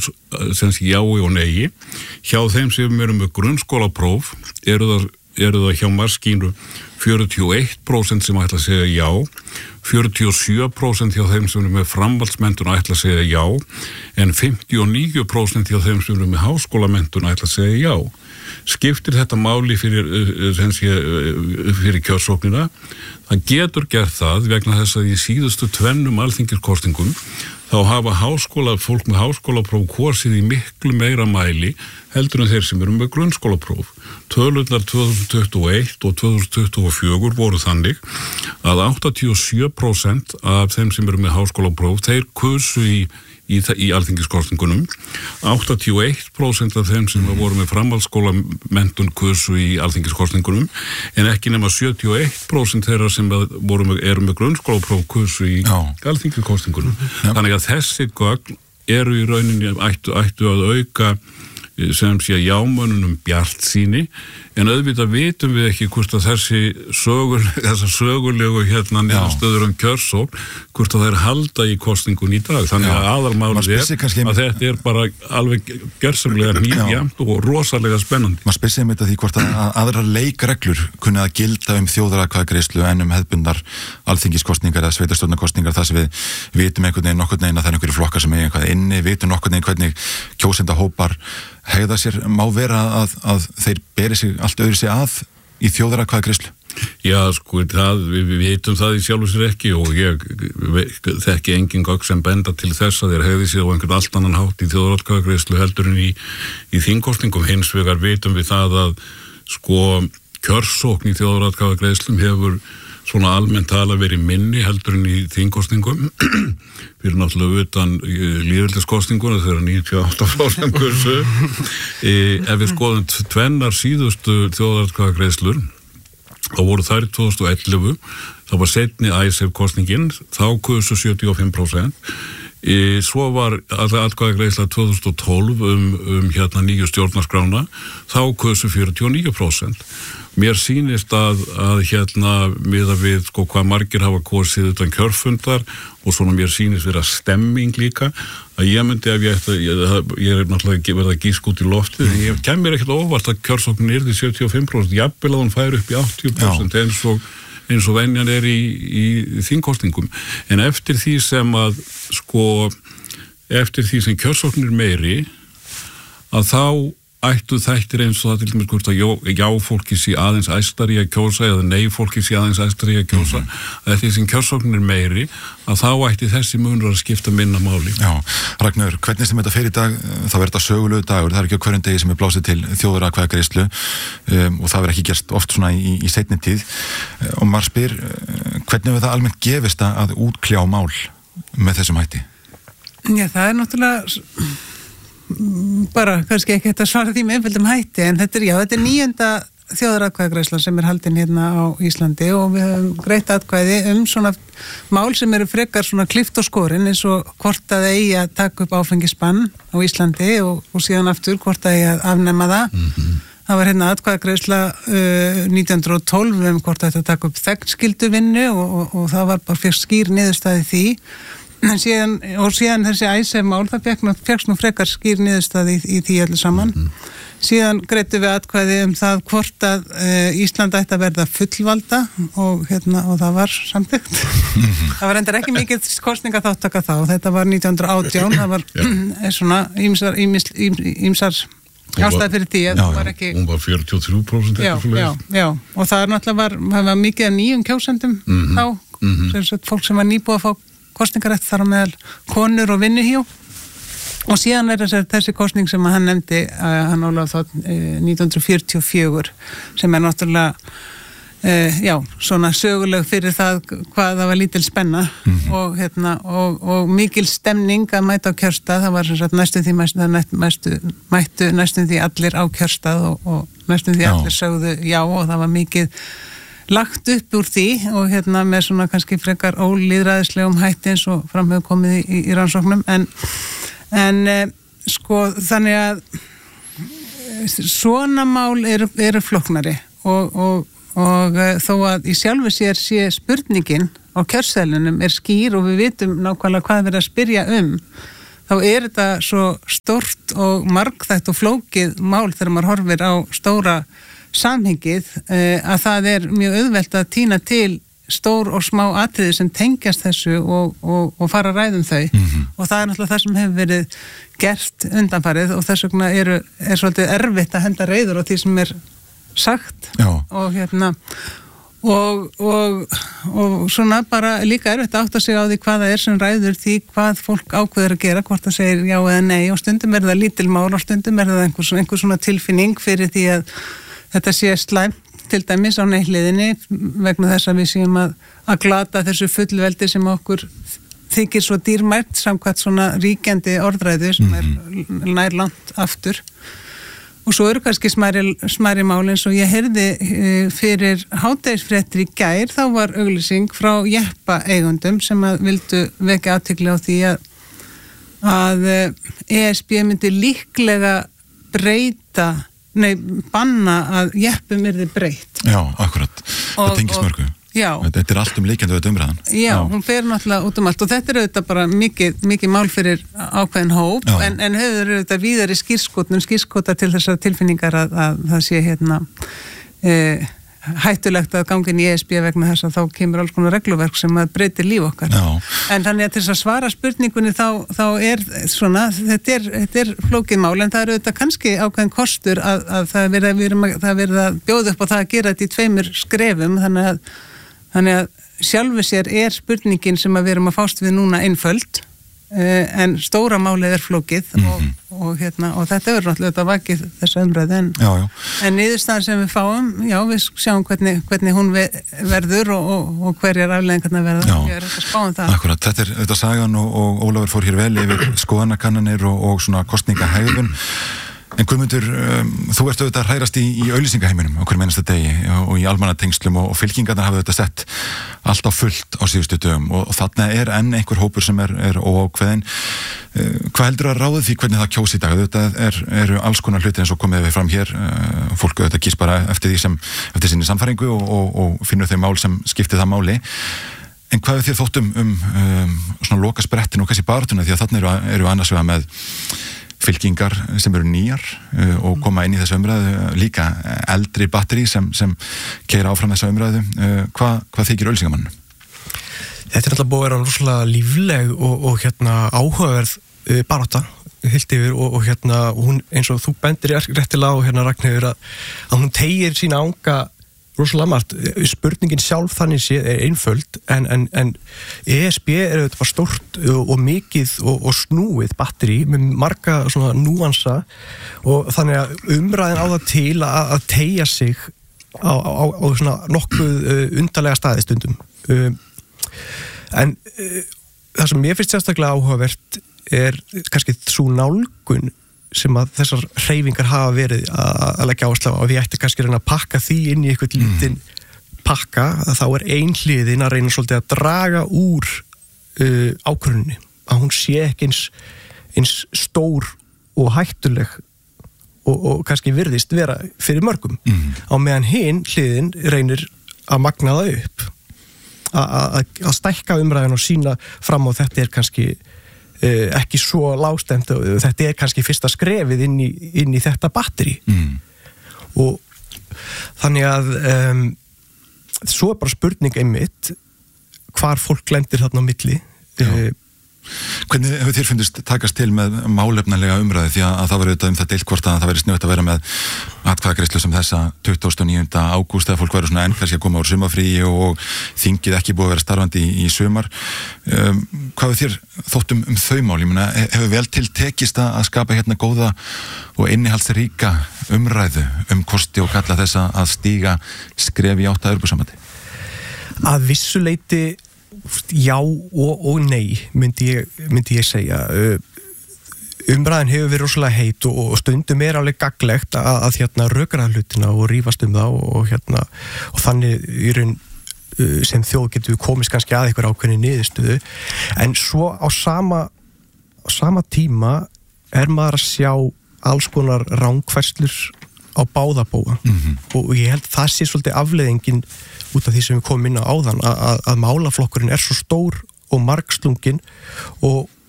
sem sé jái og nei. Hjá þeim sem eru með grunnskólapróf eru það hjá maskínu 41% sem ætla að segja já, 47% hjá þeim sem eru með framhaldsmenntun ætla að segja já, en 59% hjá þeim sem eru með háskólamenntun ætla að segja já. Skiptir þetta máli fyrir kjörsóknina? Það getur gert það vegna þess að í síðustu 2 alþingiskosningum þá hafa fólk með háskólapróf kosið í miklu meira mæli heldur en þeir sem eru með grunnskólapróf. Tölurnar 2021 og 2024 voru þannig að 87% af þeim sem eru með háskólapróf, þeir kusu í alþingiskosningunum. 81% af þeim sem voru með framhaldsskólamenntun kusu í alþingiskosningunum, en ekki nema 71% þeirra sem eru með grunnskólapróf kusu í alþingiskosningunum. Þannig að þessi gögn eru í rauninni ættu að auka sem sé jámönnunum bjartsýni, en auðvitað vitum við ekki hvort að þessar sögulegu niðurstöður kjörsókn, hvort að þær halda í kosningun í dag. Þannig að aðalmálið að þetta bara alveg gjörsamlega nýjafnt og rosalega spennandi. Maður spyr sig þetta því hvort að aðrar leikreglur kunni að gilda þjóðaratkvæðagreiðslu en hefðbundnar alþingiskosningar eða sveitarstjórnarkosningar, þar sem við vitum nokkurn veginn að það einhverjir flokkar sem eitthvað inni, vitum nokkurn veginn hvernig kjósendahópar hegða sér. Má vera að þeir beri sig allt öðru sig að í þjóðaratkvæðagreiðslu? Já, við vitum það í sjálfu sér ekki, og ég þekki engin gögn sem benda til þess að þeir hegði sér á einhvern allt annan hátt í þjóðaratkvæðagreiðslu heldur en í þingkosningum. Hins vegar vitum við það að kjörsókn í þjóðaratkvæðagreiðslum hefur svona almennt tala verið minni heldur en í þingkosningum. Við erum náttúrulega utan lýðveldiskosninguna þegar 98% kursu. Ef við skoðum 2 síðustu þjóðaratkvæðagreiðslur, þá voru þær 2011, þá var seinni Icesave-kosningin, þá kursu 75%. Svo var atkvæðagreiðsla 2012 nýju stjórnarskrána, þá kursu 49%. Mér sýnist að miða við hvað margir hafa kosið utan kjörfundar, og svona mér sýnist vera stemming líka, að ég myndi ef ég er náttúrulega ekki verið að gíska út í loftið, en ég kemur ekkert óvart að kjörsóknin yrði 75%, jafnvel að hún fær upp í 80% eins og venjan er í þingkosningum. En eftir því sem kjörsóknin er meiri, að þá ættu þættir eins og það til dæmis hvort að já fólki sé aðeins æstari að kjósa eða nei fólki sé aðeins æstari að kjósa, að því sem kjörsóknin er meiri, að þá ætti þessi munur að skipta minna máli. Já, Ragnar, hvernig sem þetta fer í dag, þá er þetta sögulegu dagur, það er ekki á hverjum degi sem er blásið til þjóðaratkvæðagreiðslu, og það verður ekki gerst oft svona í seinni tíð, og maður spyr hvernig við það almennt gefist að útkljá mál með þessum hætti? Já, það er náttúrulega bara kannski ekki þetta svara því með einföldum hætti, en þetta er 9. þjóðaratkvæðagreiðslan sem er haldin hérna á Íslandi, og við höfum greitt atkvæði svona mál sem eru frekar svona klift og skorin, eins og hvort að eigi að taka upp áfengisbann á Íslandi og síðan aftur hvort að eigi að afnema það. Það var atkvæðagreiðsla 1912 hvort að þetta taka upp þegnskylduvinnu, og það var bara fyrst skýr niðurstaði því. En síðan þessi Icesave-mál, það fékkst nú frekar skýr niðurstaði í því öllu saman. Síðan greiddu við atkvæði það hvort að Ísland ætti að verða fullvalda, og það var samþykkt. Það var reyndar ekki mikið kosningaþátttaka þá, þetta var 1918, það var svona ýmsar ástæði fyrir því að það var ekki... Hún var 43%. Já, og það er náttúrulega var mikið af nýjum kjósendum þá, fólk sem var nýbúið að fá kosningarætt þar á meðal konur og vinnuhjú, og síðan er þessi kosning sem hann nefndi, hann Ólafur Þ. 1944, sem er náttúrulega svona söguleg fyrir það hvað það var lítil spenna, og mikil stemning að mæta á kjörstað. Það var næstum því allir á kjörstað, og næstum því allir sögðu já, og það var mikið lagt upp úr því, og með svona kannski frekar ólýðræðislegum hætti eins og fram hefur komið í rannsóknum, en þannig að svona mál eru flóknari, og þó að í sjálfu sér sé spurningin á kjörseðlunum er skýr og við vitum nákvæmlega hvað við erum að spyrja þá þetta svo stórt og margþætt og flókið mál þegar maður horfir á stóra samhengið að það mjög auðvelt að tína til stór og smá atriði sem tengjast þessu og fara að ræðum þau og það náttúrulega það sem hefur verið gert undanfarið og þess vegna er svolítið erfitt að henda reiður á því sem sagt og svona bara líka erfitt að átta sig á því hvað það sem ræður því hvað fólk ákveður að gera, hvort það segir já eða nei og stundum það lítil mál og stundum það einhver svona tilfinning fyrir því að þetta sé slæmt til dæmis á neihliðinni vegna þess að við séum að glata þessu fullveldi sem okkur þykir svo dýrmætt samkvæmt svona ríkjandi orðræðu sem nær langt aftur. Og svo kannski smærri mál eins og ég heyrði fyrir hádegisfréttir í gær, þá var auglýsing frá jeppa eigundum sem vildu vekja athygli á því að ESB myndi líklega banna að jeppum yrði breytt. Já, akkurat. Það tengist mörgu. Já. Þetta alltum líkjandi auðvitað umræðan. Já, hún fer náttúrulega út allt og þetta auðvitað bara mikið mál fyrir ákveðin hóp en hefur auðvitað víðari skírskota til þessar tilfinningar að það sé hættulegt að ganga inn í ESB vegna þess að þá kemur alls konar regluverk sem að breytir líf okkar. Já. En þannig að til þess að svara spurningunni þá svona, þetta flókið mál en það auðvitað kannski ákveðin kostur að það verið að bjóða upp á það að gera þetta í 2 skrefum þannig að sjálfu sér spurningin sem að við erum að fást við núna einföld en stóra málið flókið og þetta náttúrulega vakið þessa umræðu en niðurstaðan sem við fáum við sjáum hvernig hún verður og hverjar afleiðingarnar verða ég ekki að spá það. Akkurat, þetta sagan og Ólafur fór hér vel yfir skoðanakannanir og svona kosningahegðun en Guðmundur, þú ert auðvitað að hrærast í auglýsingaheiminum á hverjum einasta degi og í almannatengslum og fylkingarnar hafa auðvitað sett allt á fullt á síðustu dögum og þarna enn einhver hópur sem óákveðin. Hvað heldur að ráði því hvernig það kjósi í dag? Auðvitað eru alls konar hlutir eins og komið við fram hér fólk auðvitað kýs bara eftir sinni samfæringu og finnur þau mál sem skiptir það máli en hvað þér þóttum svona lokasprettinu og kannski barátuna því að þarna eru annars vegar með fylkingar sem eru nýjar og koma inn í þessu umræðu líka eldri batteri sem keyra áfram þessu umræðu hvað þykir auglýsingamanninu? Þetta alltaf búið að vera rosalega lífleg og áhugaverð barátta heilt yfir og hún eins og þú bendir réttilega á Ragnheiður að hún teygir sína anga rosalega margt. Spurningin sjálf þannig sé einföld en ESB auðvitað bara stórt og mikið og snúið batteri með marga svona núansa og þannig að umræðin á það til að teygja sig á svona nokkuð undarlega staði stundum. En það sem ég finnst sérstaklega áhugavert kannski svo nálgun sem að þessar hreyfingar hafa verið að leggja áherslu á og við ætti kannski reyna að pakka því inn í eitthvað lítinn pakka að þá ein hliðin að reyna svolítið að draga úr ákvörðuninni að hún sé ekki eins stór og hættuleg og kannski virðist vera fyrir mörgum á meðan hin hliðin reynir að magna það upp að stækka umræðin og sína fram á þetta kannski ekki svo lágstemt og þetta kannski fyrsta skrefið inn í þetta batteri og þannig að svo bara spurning einmitt hvar fólk lendir þarna á milli. Hvernig hefur þér fundist takast til með málefnalega umræði því að það var auðvitað það deilt hvort að það væri snögt að vera með atkvæðagreiðslu sem þessa 29. ágúst eða fólk væri svona enn kannski að koma úr sumarfríi og þingið ekki búið að vera starfandi í sumar. Hvað hefur þér þóttum þau mál? Ég meina, hefur vel til tekist að skapa góða og innihaldsríka umræðu kosti og kalla þess að stíga skref í átt að Evrópusambandi? Að vissu leyti já og nei myndi ég segja umræðin hefur verið rosalega heit og stundum alveg gagnlegt að rökra hlutina og rífast það og þannig í raun sem þjóð getur við komist kannski að einhver ákveðni niðurstöðu en svo á sama tíma maður að sjá alls konar rangfærslur á báða bóga og ég held það sé svolítið afleiðingin út af því sem við komum inn á áðan að málaflokkurinn svo stór og margslungin og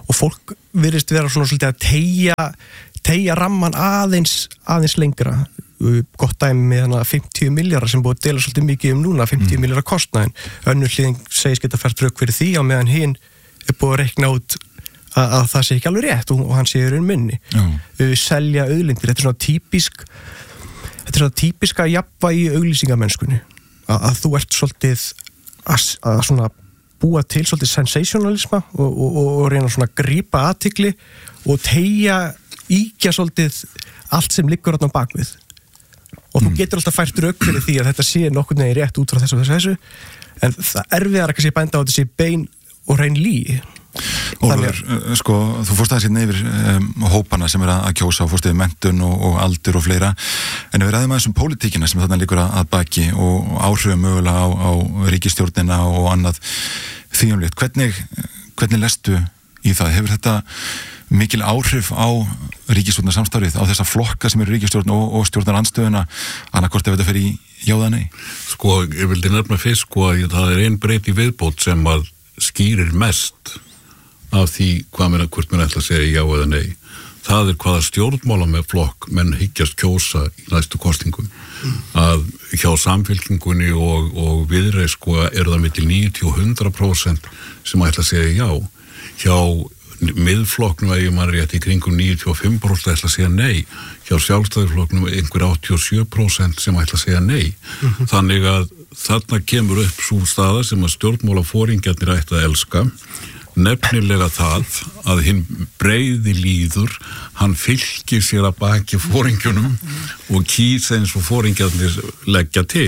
og fólk virðist vera svona svolítið að teygja ramman aðeins lengra. Gott dæmi með hana 50 miljardar sem búið að dela svolítið mikið núna, 50 miljardar kostnaðin. Önnur hliðin segist geta fært rök fyrir því á meðan hinn búið að reikna út að það sé ekki alveg rétt og hann sé í raun minni. Selja auðlindir, þetta er svona típiska jafnvægi í auglýsingamennskunni. Að þú ert svolítið að svona búa til svolítið sensationalisma og reyna svona að grípa athygli og íkja svolítið allt sem liggur þarna bakvið. Og þú getur alltaf fært rök fyrir því að þetta sé nokkurn veginn rétt út frá þessu, en það erfiðar ekki að sé bænda á þetta sé bein og reyn lygi. Ólafur, sko, þú fórst aðeins hérna yfir hópana sem að kjósa og fórst yfir menntun og aldur og fleira, en við ræðum aðeins pólitíkina sem þarna liggur að baki og áhrifum mögulega á ríkisstjórnina og annað þýjumlegt. Hvernig lestu í það? Hefur þetta mikil áhrif á ríkisstjórnarsamstarfið, á þessa flokka sem eru ríkisstjórn og stjórnarandstöðuna, annarkvort ef þetta fer í jáða nei? Sko, ég vildi nefna fyrst að það er ein breyti viðbót sem að skýrir mest af því hvort menn ætla að segja já eða nei. Það er hvaða stjórnmála með flokk menn hyggjast kjósa í næstu kostingum. Að hjá Samfylkingunni og Viðreisn eru það milli 90-100% sem ætla að segja já. Hjá miðflokknum ef maður rétt í kringum 95% ætla að segja nei. Hjá Sjálfstæðisflokknum einhver 87% sem ætla að segja nei. Þannig að þarna kemur upp sú staða sem að stjórnmálaforingjarnir ætti að elska, nefnilega það að hinn breiði líður, hann fylgir sér að baki foringjunum og kýs eins og foringjarnir leggja til.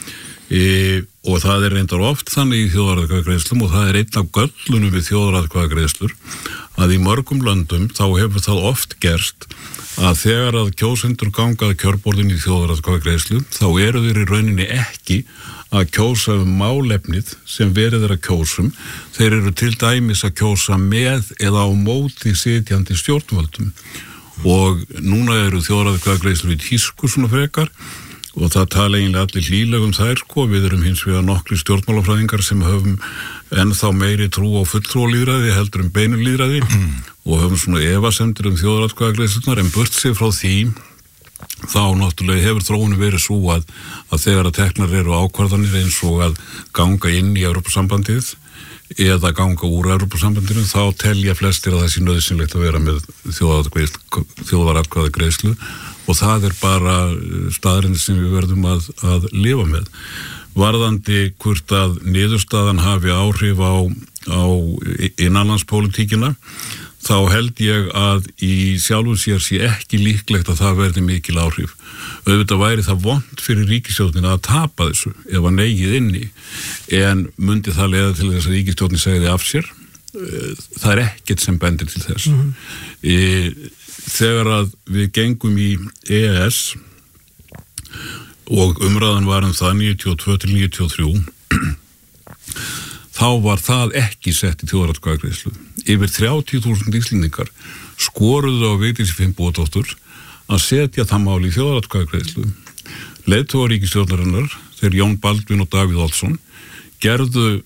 Og það er reyndar oft þannig í þjóðaratkvæðagreiðslum og það er einn af göllunum við þjóðaratkvæðagreiðslur að í mörgum löndum þá hefur það oft gerst að þegar að kjósendur gangaði kjörborðin í þjóðaratkvæðagreiðslu þá eru þeir í rauninni ekki að kjósa málefnið sem verið er að kjósum, þeir eru til dæmis að kjósa með eða á móti sitjandi stjórnvöldum og núna eru þjóðaratkvæðagreiðslur í tísku svona frekar og það tala eiginlega allir hlýlegum þær við erum hins vegar nokkri stjórnmálafræðingar sem höfum ennþá meiri trú á fulltrúalýðræði heldur beinulýðræði og höfum svona efasemdir þjóðaratkvæðagreiðslurnar en burt sig frá því þá náttúrulega hefur þróunin verið svo að þegar að teknar eru ákvarðanir eins og að ganga inn í Evrópusambandið eða ganga úr Evrópusambandinu þá telja flestir að það sé nauðsynlegt að vera með þjóðaratkvæðagreiðslu og það er bara staðurinn sem við verðum að lifa með. Varðandi hvort að niðurstaðan hafi áhrif á innanlandspólitíkina þá held ég að í sjálfu sér sé ekki líklegt að það verði mikil áhrif. Auðvitað væri það vont fyrir ríkisstjórnina að tapa þessu ef að negið inni en mundi það leiða til þess að ríkisstjórnin segði af sér. Það er ekkert sem bendir til þess. Þegar að við gengum í EES og umræðan var það 92-93 þá var það ekki sett í þjóðaratkvæðagreiðslu. Yfir 30.000 Íslendingar skoruðu á Vigdísi Finnbogadóttur að setja það mál í þjóðaratkvæðagreiðslu. Leiðtogar ríkisstjórnarinnar, þeir Jón Baldvin og Davíð Oddsson, gerðu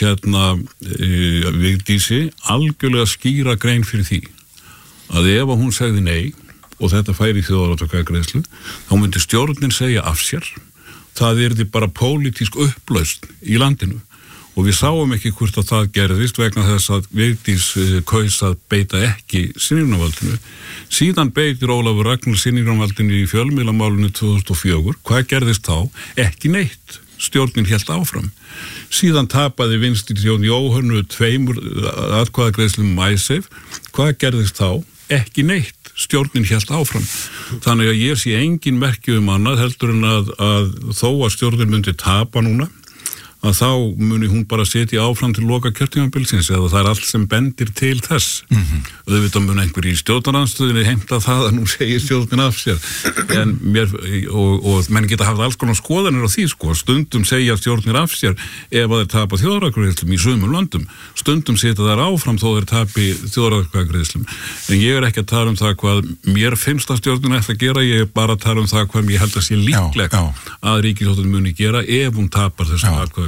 Vigdísi algjörlega skýra grein fyrir því að ef hún segði nei og þetta færi í þjóðaratkvæðagreiðslu þá myndi stjórnin segja af sér. Það yrði bara pólitísk upplausn í landinu og við sáum ekki hvort að það gerðist vegna þess að Vigdís kaus að beita ekki synjunarvaldinu. Síðan beitir Ólafur Ragnar synjunarvaldinu í fjölmiðlamálinu 2004. Hvað gerðist þá? Ekki neitt. Stjórnin hélt áfram. Síðan tapaði vinstri stjórn Jóhönnu 2 atkvæðagreiðslum Icesave. Hvað gerðist þá? Ekki neitt. Stjórnin hélt áfram. Þannig að ég sé engin merki annað heldur en að þó að stjórnin myndi tapa núna að þá muni hún bara setja áfram til loka kjörtímabilsins eða það er allt sem bendir til þess. Auðvitað mun einhver í stjórnarandstöðinni heimta það að nú segir stjórnin af sér en og menn geta haft alls konar skoðanir á því stundum segja stjórnir af sér ef að þeir tapa þjóðaratkvæðagreiðslum í sumum löndum stundum setja þær áfram þó þeir tapi þjóðaratkvæðagreiðslum en ég er ekki að tala það hvað mér finnst að stjórnin ætla að gera ég er bara að tala það hvað ég held að sé líklegt að ríkisstjórnin muni gera ef hún tapar þessum atkvæðagreiðslum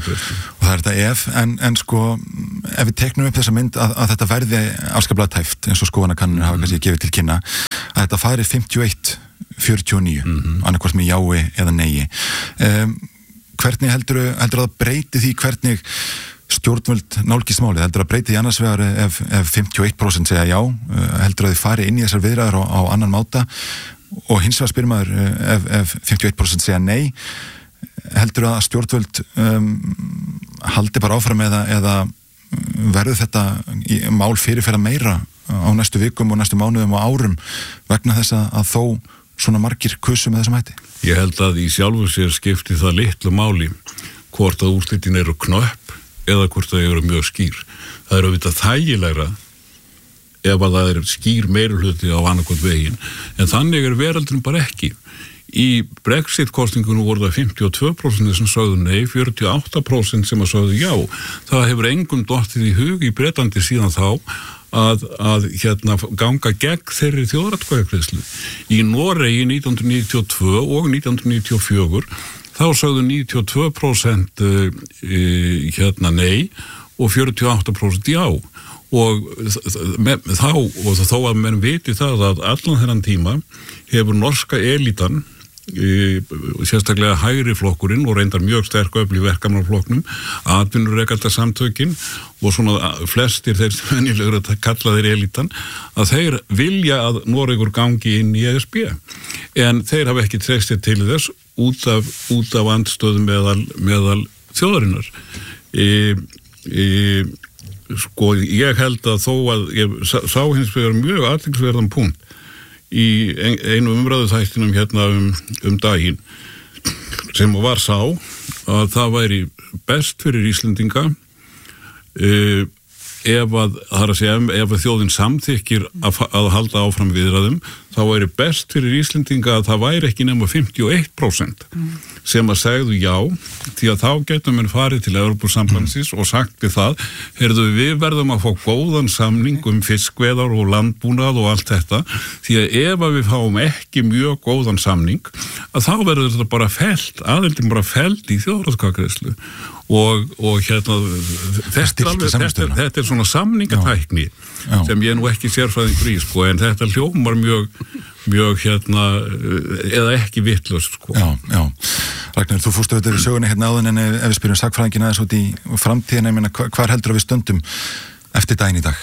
þjóðaratkvæðagreiðslu. Og það þetta en sko, ef við teknum upp þessa mynd að þetta verði afskaplega tæft, eins og skoðanakannir hafa kannski gefið til kynna, að þetta fari 51-49, annarkvort með jái eða neigi. Hvernig heldur það breyti því hvernig stjórnvöld nálgist málið? Heldur það breyti því annars vegar ef 51% segja já, heldur það þið fari inn í þessar viðræður á annan máta, og hins vegar spyrir maður ef 51% segja nei, heldur það að stjórnvöld haldi bara áfram eða verður þetta mál fyrirferða meira á næstu vikum og næstu mánuðum og árum vegna þess að þó svona margir kusu með þessum hætti? Ég held að í sjálfu sér skipti það litlu máli hvort að úrslitin eru knöpp eða hvort það eru mjög skýr. Það eru auðvitað þægilegra ef að það er skýr meirihluti á annarkot veginn, en þannig veröldin bara ekki. Í Brexit-kostingunum voru það 52% sem sögðu nei, 48% sem að sögðu já. Það hefur engum dottið í hug í Bretlandi síðan þá að ganga gegn þeirri þjóðaratkvæðagreiðslu. Í Noregi 1992 og 1994 þá sögðu 92% nei og 48% já. Og þó að menn viti það að allan þennan tíma hefur norska elítan, sérstaklega hægri flokkurinn og reyndar mjög sterk öfl í verkamannaflokknum, atvinnurekendasamtökin og svona flestir þeir sem venjulegur að kalla þeir elítan, að þeir vilja að Noregur gangi inn í ESB, en þeir hafa ekki treystið til þess út af andstöðum meðal þjóðarinnar. Sko, ég held að þó að ég sá hins vegar mjög athyglisverðan punkt í einu umræðuþættinum daginn sem var sá að það væri best fyrir Íslendinga ef þjóðin samþykkir að halda áfram viðræðum, þá væri best fyrir Íslendinga að það væri ekki nema 51% sem að segðu já, því að þá getum við farið til Evrópusambandsins og sagt við það, við verðum að fá góðan samning fiskveiðar og landbúnað og allt þetta, því að ef við fáum ekki mjög góðan samning, að þá verður þetta bara fellt, aðeildin bara fellt í þjóðaratkvæðagreiðslu. Og þetta er svona samningatækni sem ég nú ekki sérfræðingur í, sko, en þetta hljómar mjög eða ekki vitlaust, sko. Já. Ragnar, þú fórstu auðvitað í sögunni áðan, en ef við spyrjum sakfræðingina aðeins út í framtíðina, ég meina, hvar heldur við stöndum eftir daginn í dag?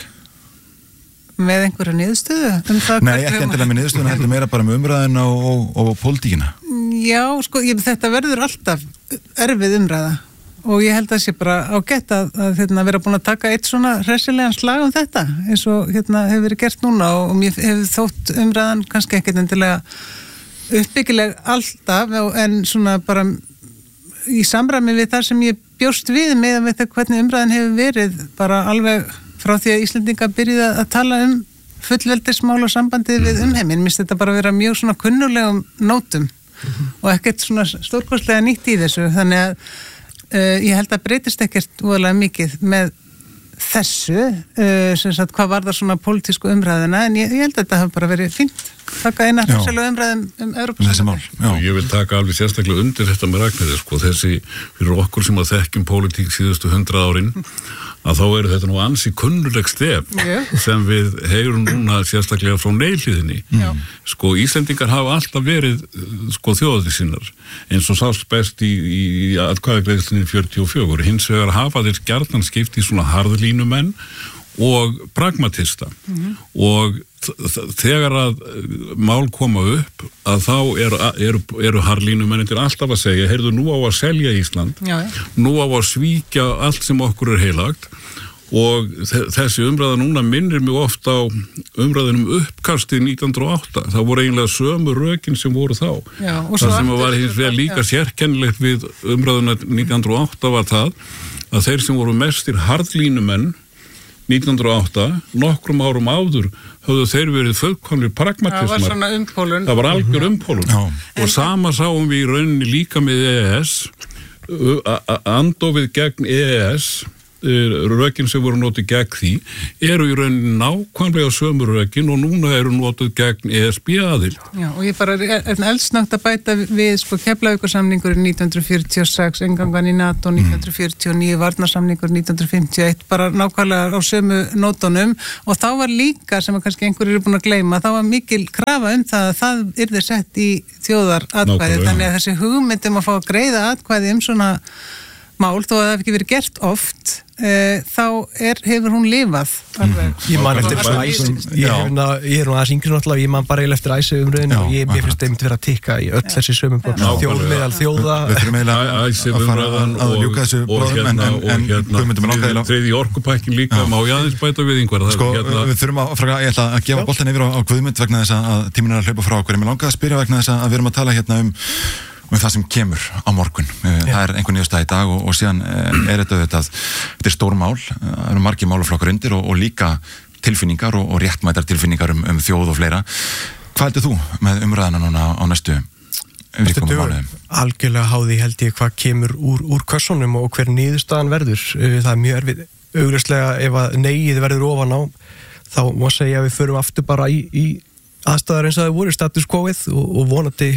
Með einhverja niðurstöðu? Nei, ekki endilega með niðurstöðuna, heldur meira bara með umræðina og pólitíkina. Já, sko, þetta verður alltaf erfið umræða. Og ég held að sé bara ágætt að vera búin að taka eitt svona hressilegan slag þetta, eins og hefur verið gert núna, og mér hefur þótt umræðan kannski ekkert endilega uppbyggileg alltaf, en svona bara í samræmi við það sem ég bjóst við með þetta hvernig umræðan hefur verið bara alveg frá því að Íslendingar byrjuði að tala fullveldismál og sambandið við umheiminn. Mér finnst þetta bara vera mjög svona kunnulegum nótum og ekkert svona stórkostlega nýtt í þessu, þannig að ég held að breytist ekkert voðalega mikið með þessu, sem sagt, hvað var það svona pólitísku umræðina, en ég held að þetta hafa bara verið fínt, taka eina þesslega umræðum Evrópusambandið. Ég vil taka alveg sérstaklega undir þetta með Ragnheiði, sko, þessi fyrir okkur sem að þekkjum pólitík síðustu 100 árin, að þá eru þetta nú ansi kunnuleg stef sem við heyrum núna sérstaklega frá neilíðinni. Sko, Íslendingar hafa alltaf verið, sko, þjóðir sinnar, eins og sást best í atkvæðagreiðslunni 44, hins vegar hafa þeir gjarnan skipt í svona harðlínumenn og pragmatista og þegar að mál koma upp að þá eru harðlínumennir alltaf að segja, heyrðu, nú á að selja Ísland, nú á að svíkja allt sem okkur heilagt, og þessi umræða núna minnir mig ofta á umræðinum uppkastið 1908, það voru eiginlega sömu rökin sem voru þá. Það sem var hins vegar líka sérkennilegt við umræðuna 1908 var það að þeir sem voru mestir harðlínumenn 1908, nokkrum árum áður höfðu þeir verið fullkomnir pragmatismar. Það var svona umpólun. Það var algjör umpólun. Og sama sáum við í rauninni líka með EES, andofið gegn EES rökin sem voru notið gegn því eru í rauninni nákvæmlega sömu rökin og núna eru notið gegn ESB-aðild. Já, og ég bara eldsnögt að bæta við Keflavíkursamningurinn 1946, engangan í NATO 1949, varnarsamningur 1951, bara nákvæmlega á sömu nótunum og þá var líka, sem að kannski einhverjir eru búin að gleyma, þá var mikil krafa það að það yrði sett í þjóðaratkvæði, þannig að þessi hugmyndum að fá að greiða atkvæði svona mál, þó að það hef ekki verið gert oft, þá hefur hún lifað alveg. Ég man eftir ég er nú aðeins yngri náttúrulega, ég man bara eftir æsumumröðinu og ég finnst einmitt vera að tikka í öll þessi sömum þjóð meðal þjóða. Við þurfum eiginlega að fara að ljúka þessu bróðum en Guðmundur með langaði þriðji orkupakkin líka, má ég aðeins bæta við einhverja. Sko, við þurfum að fara, ég ætla að gefa boltan yfir á Guðmund vegna þess að tíminn að hlaupa frá okkur. Ég langaði að spyrja vegna þess að við erum að tala hérna um það sem kemur á morgun. Það er einhver niðurstaða í dag og síðan þetta er stór mál, það eru margir málaflokkar undir og líka tilfinningar og réttmætar tilfinningar um þjóð og fleira. Hvað heldur þú með umræðina núna á næstu vikum og mánuðum? Algjörlega háði held ég hvað kemur úr kössunum og hver niðurstaðan verður. Það er mjög erfið. Augljóslega ef að neyið verður ofan á, þá má segja að við förum aftur bara í aðstæðar eins og það voru status quoið og vonandi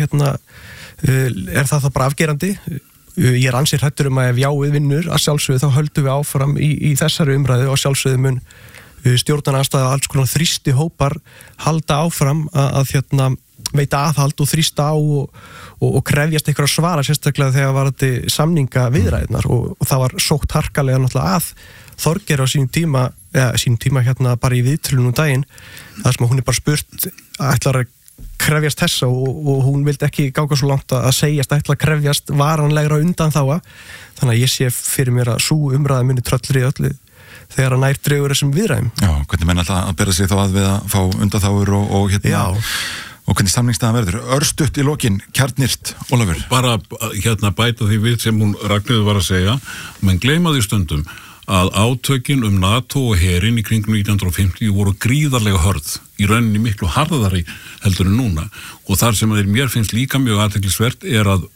er það bara afgerandi. Ég er ansið hrættur að ef jáið vinnur að sjálfsögðu þá höldum við áfram í þessari umræðu og sjálfsögðu mun stjórnarandstaða alls konar þrýsti hópar halda áfram að veita aðhald og þrýsta á og krefjast einhverja svara, sérstaklega þegar var þetta samninga viðræðnar og það var sótt harkalega náttúrulega að Þorgeir á sínum tíma bara í viðtölunum daginn, þar sem hún er bara spurt ætlar að krefjast þessa og hún vildi ekki ganga svo langt að segjast ætla að krefjast varanlegra undanþága, þannig að ég sé fyrir mér að sú umræða muni tröllri öllu þegar að nær dregur þessum viðræðum. Já, hvernig menn alltaf að bera sig þá að við að fá undanþágur og hvernig samningsstaðan verður. Örstutt í lokin, kjarnýrt, Ólafur. Bara bæta því við sem hún Ragnheiður var að segja, menn gleyma því stundum að átökin NATO og herinn í kringum 1950 voru gríðarlega hörð, í rauninni miklu harðari heldur en núna, og þar sem mér finnst líka mjög athyglisvert er að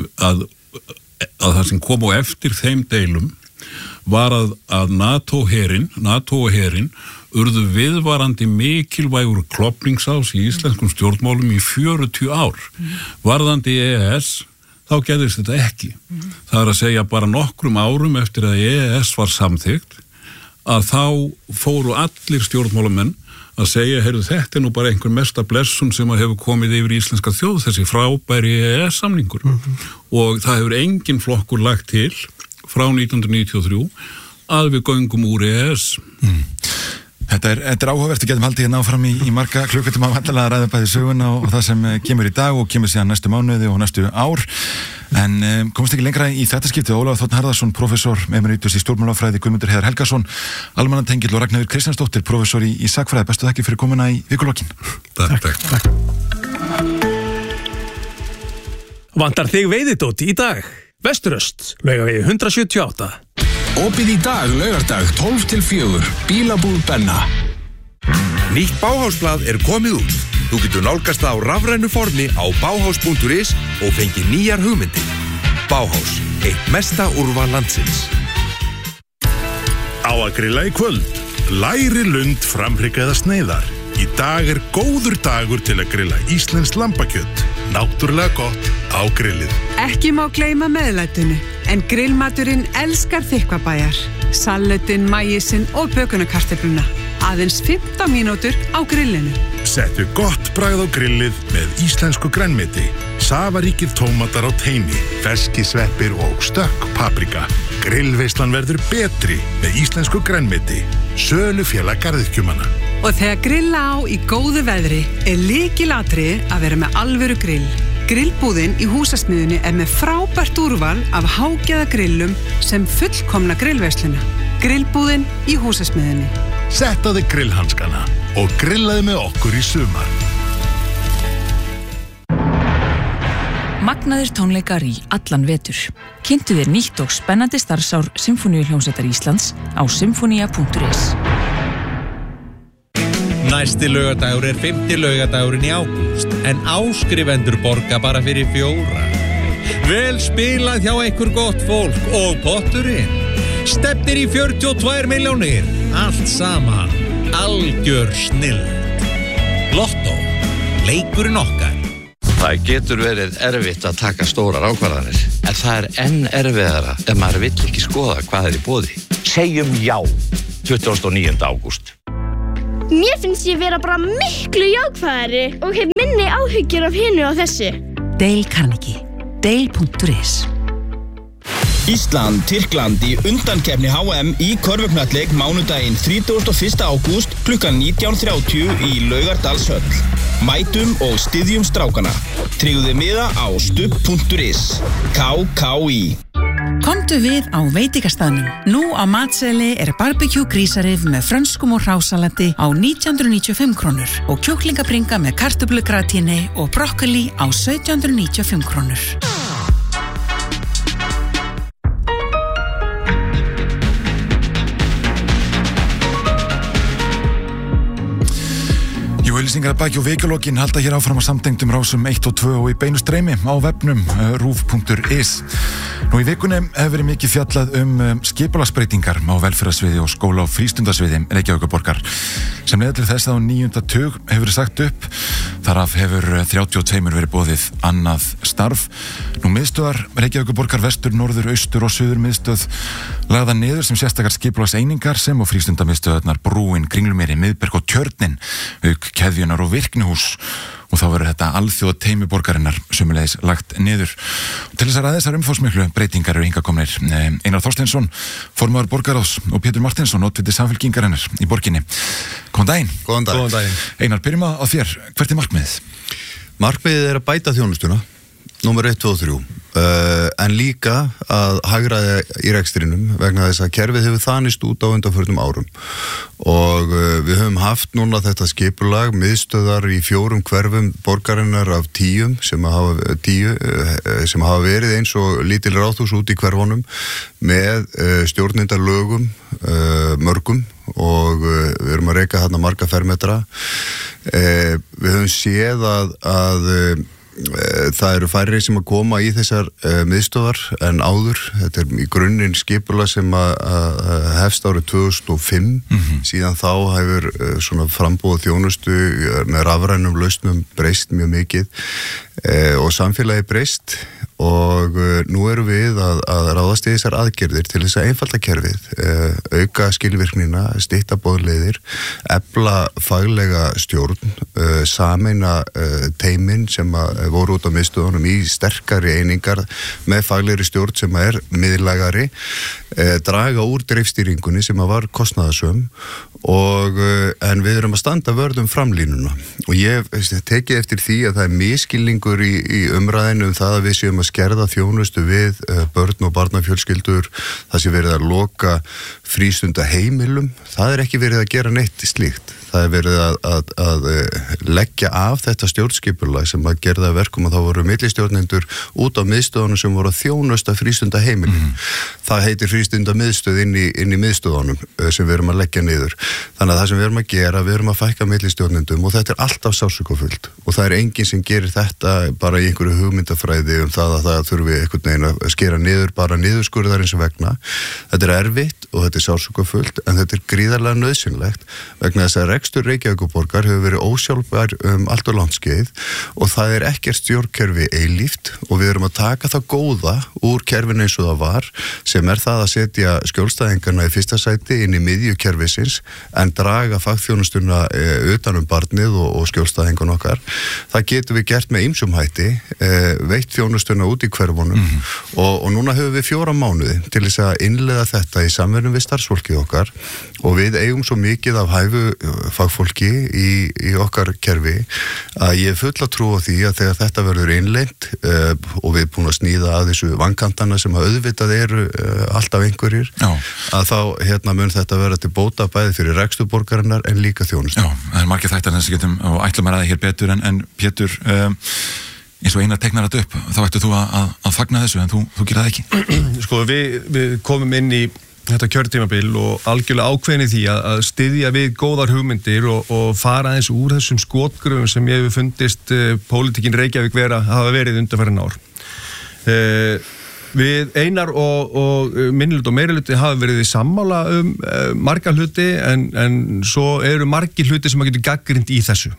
það sem kom á eftir þeim deilum var að NATO og herinn urðu viðvarandi mikilvægur klofningsás í íslenskum stjórnmálum í 40 ár. Varðandi EES þá gerðist þetta ekki. Það er að segja bara nokkrum árum eftir að EES var samþykkt að þá fóru allir stjórnmálamenn að segja, heyrðu, þetta er nú bara einhver mesta blessun sem að hefur komið yfir íslenska þjóð, þessi frábæri EES-samningur. Og það hefur engin flokkur lagt til frá 1993 að við göngum úr EES. Þetta er áhugavert, við getum haldið hérna áfram í marga klukkutíma vandalega að ræða bæði söguna og það sem kemur í dag og kemur síðan næstu mánuði og næstu ár. En komast ekki lengra í þetta skiptið. Ólafur Þ. Harðarson, prófessor emeritus í stjórnmálafræði, Guðmundur Heiðar Helgason, almannatengill og Ragnheiður Kristjánsdóttir, prófessor í sagnfræði. Bestu þakkir fyrir komuna í vikulokkin. Takk. Vantar þig veiðidót í dag? Vesturöst, Laugavegi 178. Opið í dag, laugardag, 12 til 4, Bílabúð Benna. Nýtt Bauhausblað er komið út. Þú getur nálgast það á rafrænu formi á bauhaus.is og fengið nýjar hugmyndir. Bauhaus, eitt mesta úrval landsins. Á að grilla í kvöld. Læri lund framhryggaða sneiðar. Í dag er góður dagur til að grilla íslenskt lambakjöt. Náttúrulega gott á grillið. Ekki má gleyma meðlætinu, en grillmaturinn elskar þykkvabæjar. Salatinn, maísinn og bökunarkartöfluna. Aðeins 15 mínútur á grillinu. Settu gott bragð á grillið með íslensku grænmeti. Safaríkir tómatar á teini, ferski sveppir og stökk paprika. Grillveislan verður betri með íslensku grænmeti. Sölufélag garðyrkjumanna. Og þegar grilla á í góðu veðri er lykilatriði að vera með alvöru grill. Grillbúðin í Húsasmiðjunni er með frábært úrval af hágæðagrillum sem fullkomna grillveisluna. Grillbúðin í Húsasmiðjunni. Sett á þig grillhanskana og grillaði með okkur í sumar. Magnaðir tónleikar í allan vetur. Kynntu þér nýtt og spennandi starfsár Sinfóníuhljómsveitar Íslands á sinfonia.is. Næsti laugardagur er 5. laugardagurinn í ágúst, en áskrifendur borga bara fyrir 4. Vel spilað hjá einhver gott fólk og potturinn. Stefnir í 42 milljónir. Allt saman. Algjör snilld. Lottó. Leikurinn okkar. Það getur verið erfitt að taka stórar ákvarðanir, en það enn erfiðara ef maður vill ekki skoða hvað í boði. Segjum já, 29. ágúst. Mér finnst ég vera bara miklu jákvæðari og hef minni áhyggjur af hinu og þessu. Dale Carnegie. Dale.is. Ísland, Tyrkland í undankeppni HM í körfuknattleik mánudaginn 31. ágúst klukkan 19:30 í Laugardalshöll. Mætum og styðjum strákana. Tryggðu miða á stubb.is. KKÍ. Komdu við á veitingastaðnum. Nú á matseli barbecue grísarif með frönskum og hrásalati á 1995 krónur og kjúklingabringa með kartöflugratíni og brokkoli á 1795 krónur. Auglýsingar að baki og vikulokkin halda hér áfram að samtengdum rásum 1 og 2 og í beinu streymi á vefnum rúv.is. Nú í vikunni hefur verið mikið fjallað skipulagsbreytingar á velferðarsviði og skóla- og frístundasviði Reykjavíkurborgar sem leiðir til þess að á 9. tug hefur verið sagt upp. Þaraf hefur 32 verið boðið annað starf. Nú miðstöðar Reykjavíkurborgar vestur, norður, austur og suður miðstöð lagða niður sem sérstakar skipulagseiningar sem og frístundamiðstöðarnar Brúin, Kringlumýri, Miðberg og Tjörnin, auk keðjunar og virknihús, og þá verður þetta alþjóða teymi borgarinnar sömuleiðis lagt niður. Til þess að ræða þessar umfangsmiklu breytingar eru hingað komnir Einar Þorsteinsson, formaður borgarráðs, og Pétur Martinsson, oddviti Samfylkingarinnar í borginni. Góðan daginn. Góðan daginn. Einar, byrjum á þér. Hvert markmiðið? Markmiðið að bæta þjónustuna, númer 1, 2 og 3. En líka að hagræða í rekstrinum vegna þess að kerfið hefur þanist út á undanförnum árum og við höfum haft núna þetta skipulag miðstöðar í 4 hverfum borgarinnar af 10 sem hafa verið eins og lítil ráðhús út í hverfunum með stjórnendalögum mörgum og við erum að reka þarna marga fermetra. Við höfum séð að það eru færri sem að koma í þessar miðstöðvar en áður. Þetta í grunninn skipulag sem að hefst árið 2005. Síðan þá hefur svona frambúð þjónustu með rafrænum lausnum breyst mjög mikið og samfélagi breyst og nú erum við að ráðast í þessar aðgerðir til þess að einfalda kerfið, auka skilvirknina, stytta boðleiðir, efla faglega stjórn, sameina teymin sem voru út á miðstöðunum í sterkari einingar með faglegri stjórn sem miðlægari, draga úr dreifstýringunni sem var kostnaðarsöm en við erum að standa vörð framlínuna og ég tekið eftir því að það misskilningur í umræðinu það að við séum að skerða þjónustu við börn og barnafjölskyldur, það sé verið að loka frístundaheimilum, það ekki verið að gera neitt slíkt. Það verið að leggja af þetta stjórnskipulag sem að gerða verkum og þá voru millistjórnendur út á miðstöðunum sem voru að þjónusta frístundaheimilum. Það heitir frístundamiðstöð inn í miðstöðunum sem við erum að leggja niður. Þannig að það sem við erum að gera, við erum að fækka millistjórnendum og þetta alltaf sársaukafullt og það enginn sem gerir þetta bara í einhverju hugmyndafræði það að það þurfi einhvern veginn að skera niður bara niðurskurðarins vegna. Þetta erfitt og þetta sársaukafullt en þetta gríðarlega nauðsynlegt vegna þess að rekstur Reykjavíkurborgar hefur verið ósjálfbær allt og langt skeið og það ekkert stjórnkerfi eilíft og við erum að taka það góða úr kerfinu eins og það var sem það að setja skjólstæðingarna í fyrsta sæti inn í miðju kerfisins en draga fagþjónustuna utan barnið og skjólstæðingun okkar. Það getum við gert með ýmsum hætti, veitt þjónustuna út í hverfunum og núna höfum við 4 mánuði til þess að innleiða þetta í samvinnu við starfsfólkið okkar og við eigum svo mikið af hæfu fagfólki í okkar kerfi að ég fulla trú á því að þegar þetta verður innleitt og við búin að sníða að þessu vankantana sem að auðvitað eru alltaf einhverjir að þá mun þetta vera til bóta bæði fyrir reksturborgarinnar en líka þjónustu. Já, það margir þættir þess að getum og ætlum að ræða hér betur en Pétur eins og Einar teknar þetta upp, þá ættu þú að fagna þessu en þú gera það ekki. Sko við komum inn í þetta kjörtímabil og algjörlega ákveðin í því að styðja við góðar hugmyndir og fara eins úr þessum skotgröfum sem ég hefur fundist pólitíkin Reykjavík hafa verið undanfarin ár. við Einar og minniluti og meiriluti hafa verið í sammála marga hluti en svo eru margir hluti sem maður getur gagnrýnt í þessu.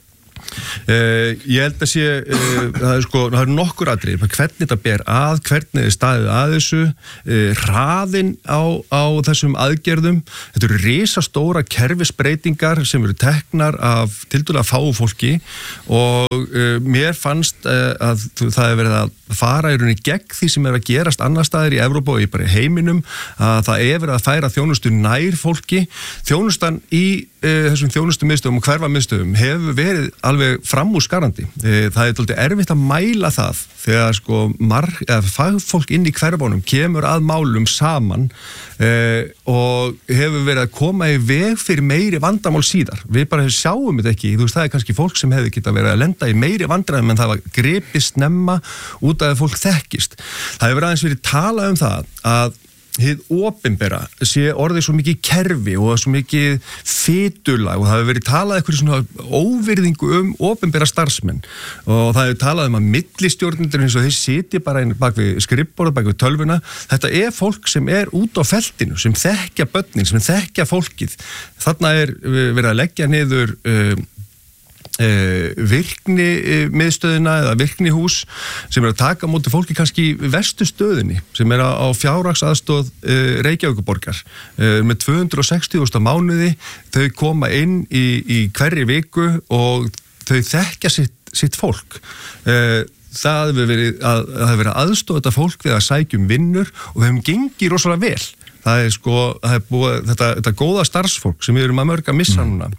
Ég held að sé það er nokkur atriði, hvernig þetta ber að, hvernig staðið að þessu, hraðinn á þessum aðgerðum. Þetta eru risastóra kerfisbreytingar sem eru teknar af tildulega fáu fólki og mér fannst að það hefur verið að fara í rauninni gegn því sem er að gerast annars staðar í Evrópu og bara í heiminum, að það er verið að færa þjónustu nær fólki. Þjónustan í þessum þjónustumiðstöðum og hverfamiðstöðum hefur verið alveg framúrskarandi. Það er dálítið erfitt að mæla það þegar fagfólk inn í hverfunum kemur að málum saman og hefur verið að koma í veg fyrir meiri vandamál síðar. Við bara sjáum þetta ekki, það er kannski fólk sem hefði getað verið að lenda í meiri vandræðum en það var gripið snemma út af að fólk þekkist. Það hefur aðeins verið talað um það að hið opinbera sé orðið svo mikið kerfi og svo mikið fitulag og það hefur verið talað eitthvað svona óvirðingu opinbera starfsmenn og það hefur talað að millistjórnendur eins og þeir sitja bara bak við skrifborð, bak við tölvuna. Þetta er fólk sem er út á feltinu, sem þekkja börnin, sem þekkja fólkið. Þarna er verið að leggja niður virkni miðstöðina eða virknihús sem er að taka á móti fólki kannski í verstu stöðinni sem er á fjárhagsaðstoð Reykjavíkurborgar með 260.000 á mánuði. Þau koma inn í hverri viku og þau þekkja sitt fólk. Það hefur verið aðstoð þetta fólk við að sækja vinnur og þeim gengið rosalega vel. Það er búið þetta góða starfsfólk sem við erum að mörg að missa núna.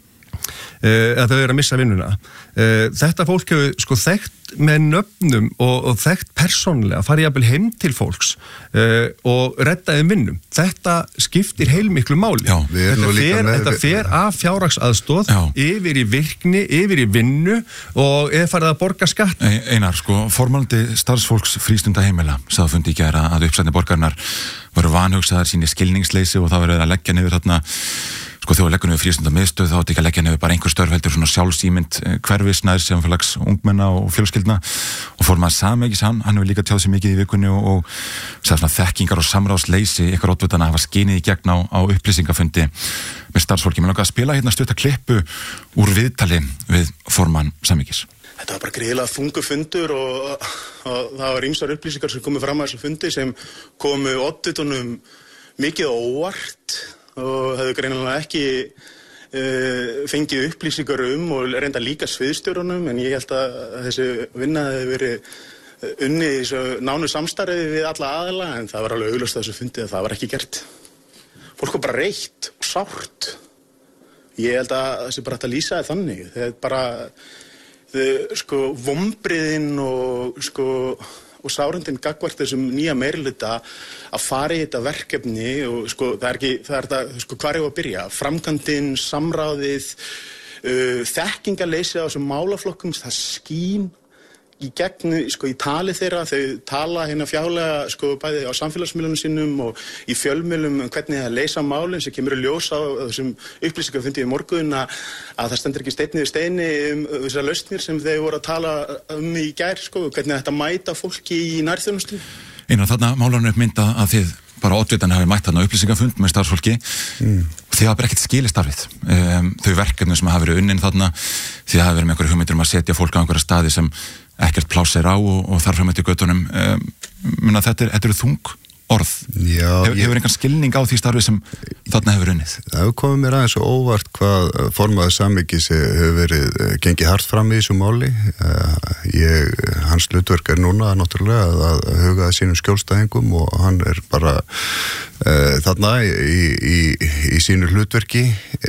Að þau eru að missa vinnuna. Þetta fólk hefur þekkt með nöfnum og þekkt persónlega, farið jafnvel heim til fólks og redda þeim vinnum. Þetta skiptir heilmiklu máli. Já, þetta fer af fjárhagsaðstoð yfir í virkni, yfir í vinnu og er farið að borga skatt. Einar, formálandi starfsfólks frístundaheimila sagði á fundi í gær að uppsætni borgarinnar voru vanhugsaðar síni skilningsleysi og það verið að leggja niður þarna þegar leggur niður frístundamiðstöð þá er ekki að leggja niður bara einhver störf heldur svona sjálfsýmynd hverfisnæðir samfélags ungmenna og fjölskyldna og formaður Samegis hann hefur líka tjáð sér mikið í vikunni og sagði svona þekkingar og samráðsleysi ykkur oddvitana að hafa skinið í gegn á upplýsingafundi með starfsfólki. Mér langar að spila hérna stutta klippu úr viðtali við formann Samegis. Þetta var bara gríðilega þungur fundur og það var ýmsar upplýsingar sem komu fram að þessu fundi sem komu oddvitunum mikið á óvart og hefðu greinilega ekki fengið upplýsingar og reynda líka sviðstjórunum en ég held að þessi vinna hefði verið unnið í svo nánu samstarfi við alla aðila en það var alveg augljóst að þessu fundi að það var ekki gert. Fólk var bara reitt og sárt. Ég held að þessi bara hægt að lýsa það þannig. Það er bara vombriðin og sárundin gagnvart þessum nýja meirihluta að fara í þetta verkefni og það er þetta, hvar er að byrja? Framkvæmdin, samráðið, þekkingarleysi á þessum málaflokkum, það skín í gegn, í tali þeirra, þau tala hérna fjárlega, bæði á samfélagsmiðlunum sínum og í fjölmiðlum hvernig það leysa málin sem kemur að ljósa á þessum upplýsingafundi í morgun að það stendur ekki steinn yfir steini þessar lausnir sem þau voru að tala í gær, hvernig þetta mæta fólki í nærþjónustu. Einar, þarna málarinn upp mynda að þið bara oddvitan hafi mætt þarna upplýsingafund með starfsfólki og þið hafa bara ekkert skilið starfið. Þau verkefni sem hafa verið unnin þarna, þið hafa verið með einhverju hugmyndir að setja fólk á einhverja staði sem ekkert pláss er á og þarf fram eftir göttunum. Þetta eru þung orð. Hefur einhvern skilning á því starfi sem þarna hefur unnið? Það hefur komið mér aðeins og óvart hvað formaður Samegis hefur verið gengið hart fram í þessu máli. Hans hlutverk er núna náttúrulega að huga sínum skjólstæðingum og hann er bara þarna í sínu hlutverki.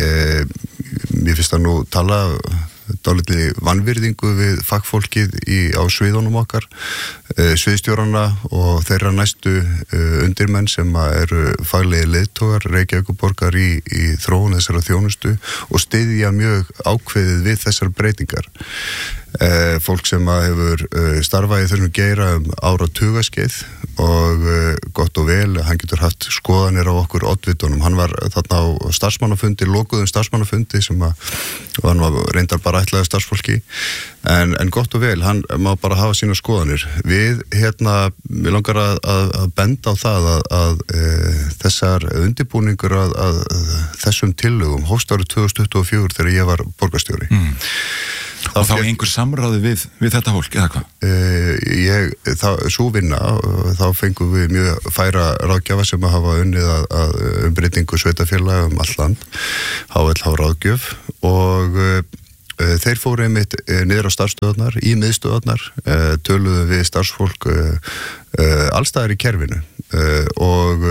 Mér finnst það nú tala dálítið vanvirðingu við fagfólkið á sviðunum okkar, sviðstjórana og þeirra næstu undirmenn sem eru faglegi leiðtogar Reykjavíkurborgar í þróun þessara þjónustu og styðja mjög ákveðið við þessar breytingar. fólk sem hefur starfað í þessum geira áratugaskeið og gott og vel, hann getur haft skoðanir á okkur oddvitunum. Hann var þarna á starfsmannafundi, lokuðum starfsmannafundi sem hann var reyndar bara ætlaði starfsfólki, en gott og vel, hann má bara hafa sína skoðanir. Við við langar að benda á það að þessar undirbúningur að þessum tillögum hófst árið 2024 þegar ég var borgarstjóri. Og þá einhver samráði við þetta fólk, eða hvað? Svo vinna, þá fengum við mjög færa ráðgjafa sem að hafa unnið að umbreytingu sveitafélaga all land, HLH ráðgjöf, og þeir fóru einmitt niður á starfsstöðarnar, í miðstöðarnar, töluðu við starfsfólk allstaðar í kerfinu og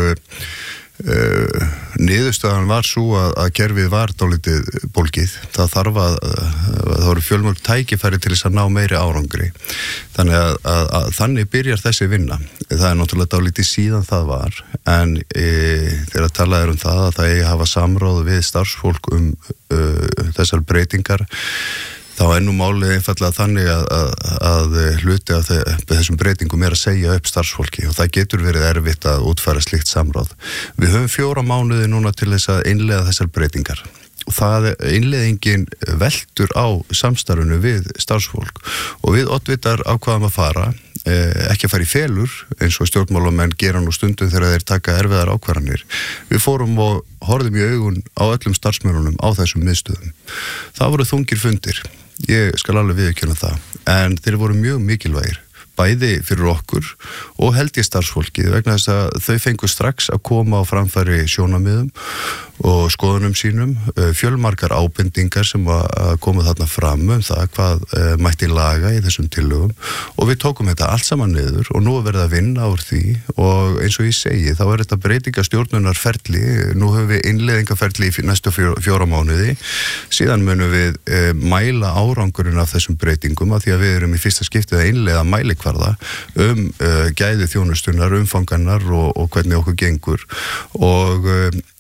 niðurstöðan var svo að kerfið var dálítið bólgið. Það voru fjölmörg tækifæri til þess að ná meiri árangri. Þannig að þannig byrjar þessi vinna. Það er náttúrulega dálítið síðan það var, en þegar talað það að það eigi að hafa samráð við starfsfólk þessar breytingar, þá nú málið einfallega þannig að hluti af þessum breytingum að segja upp starfsfólki og það getur verið erfitt að útfæra slíkt samráð. Við höfum 4 mánuði núna til þess að innleiða þessar breytingar og það innleiðingin veltur á samstarfinu við starfsfólk og við oddvitar ákvaðum að fara, ekki að fara í felur eins og stjórnmálamenn gera nú stundum þegar þeir taka erfiðar ákvarðanir. Við fórum og horfðum í augun á öllum starfsmönnunum á þessum miðstöðum. Það voru þungir fundir. Ég skal alveg viðurkenna það, en þeir voru mjög mikilvægir, bæði fyrir okkur og held ég starfsfólkið vegna þess að þau fengu strax að koma á framfæri sjónarmiðum og skoðunum sínum, fjölmargar ábendingar sem að koma þarna fram það hvað mætti laga í þessum tillögum og við tókum þetta allt saman niður og nú verið að vinna úr því og eins og ég segi þá þetta breytingastjórnunarferli, nú höfum við innleiðingaferli í næstu 4 mánuði, síðan munum við mæla árangurinn af þessum breytingum af því að við erum í fyrsta skiptið að innleiða mælikvarða gæði þjónustunar, umfangannar og hvernig okkur gengur og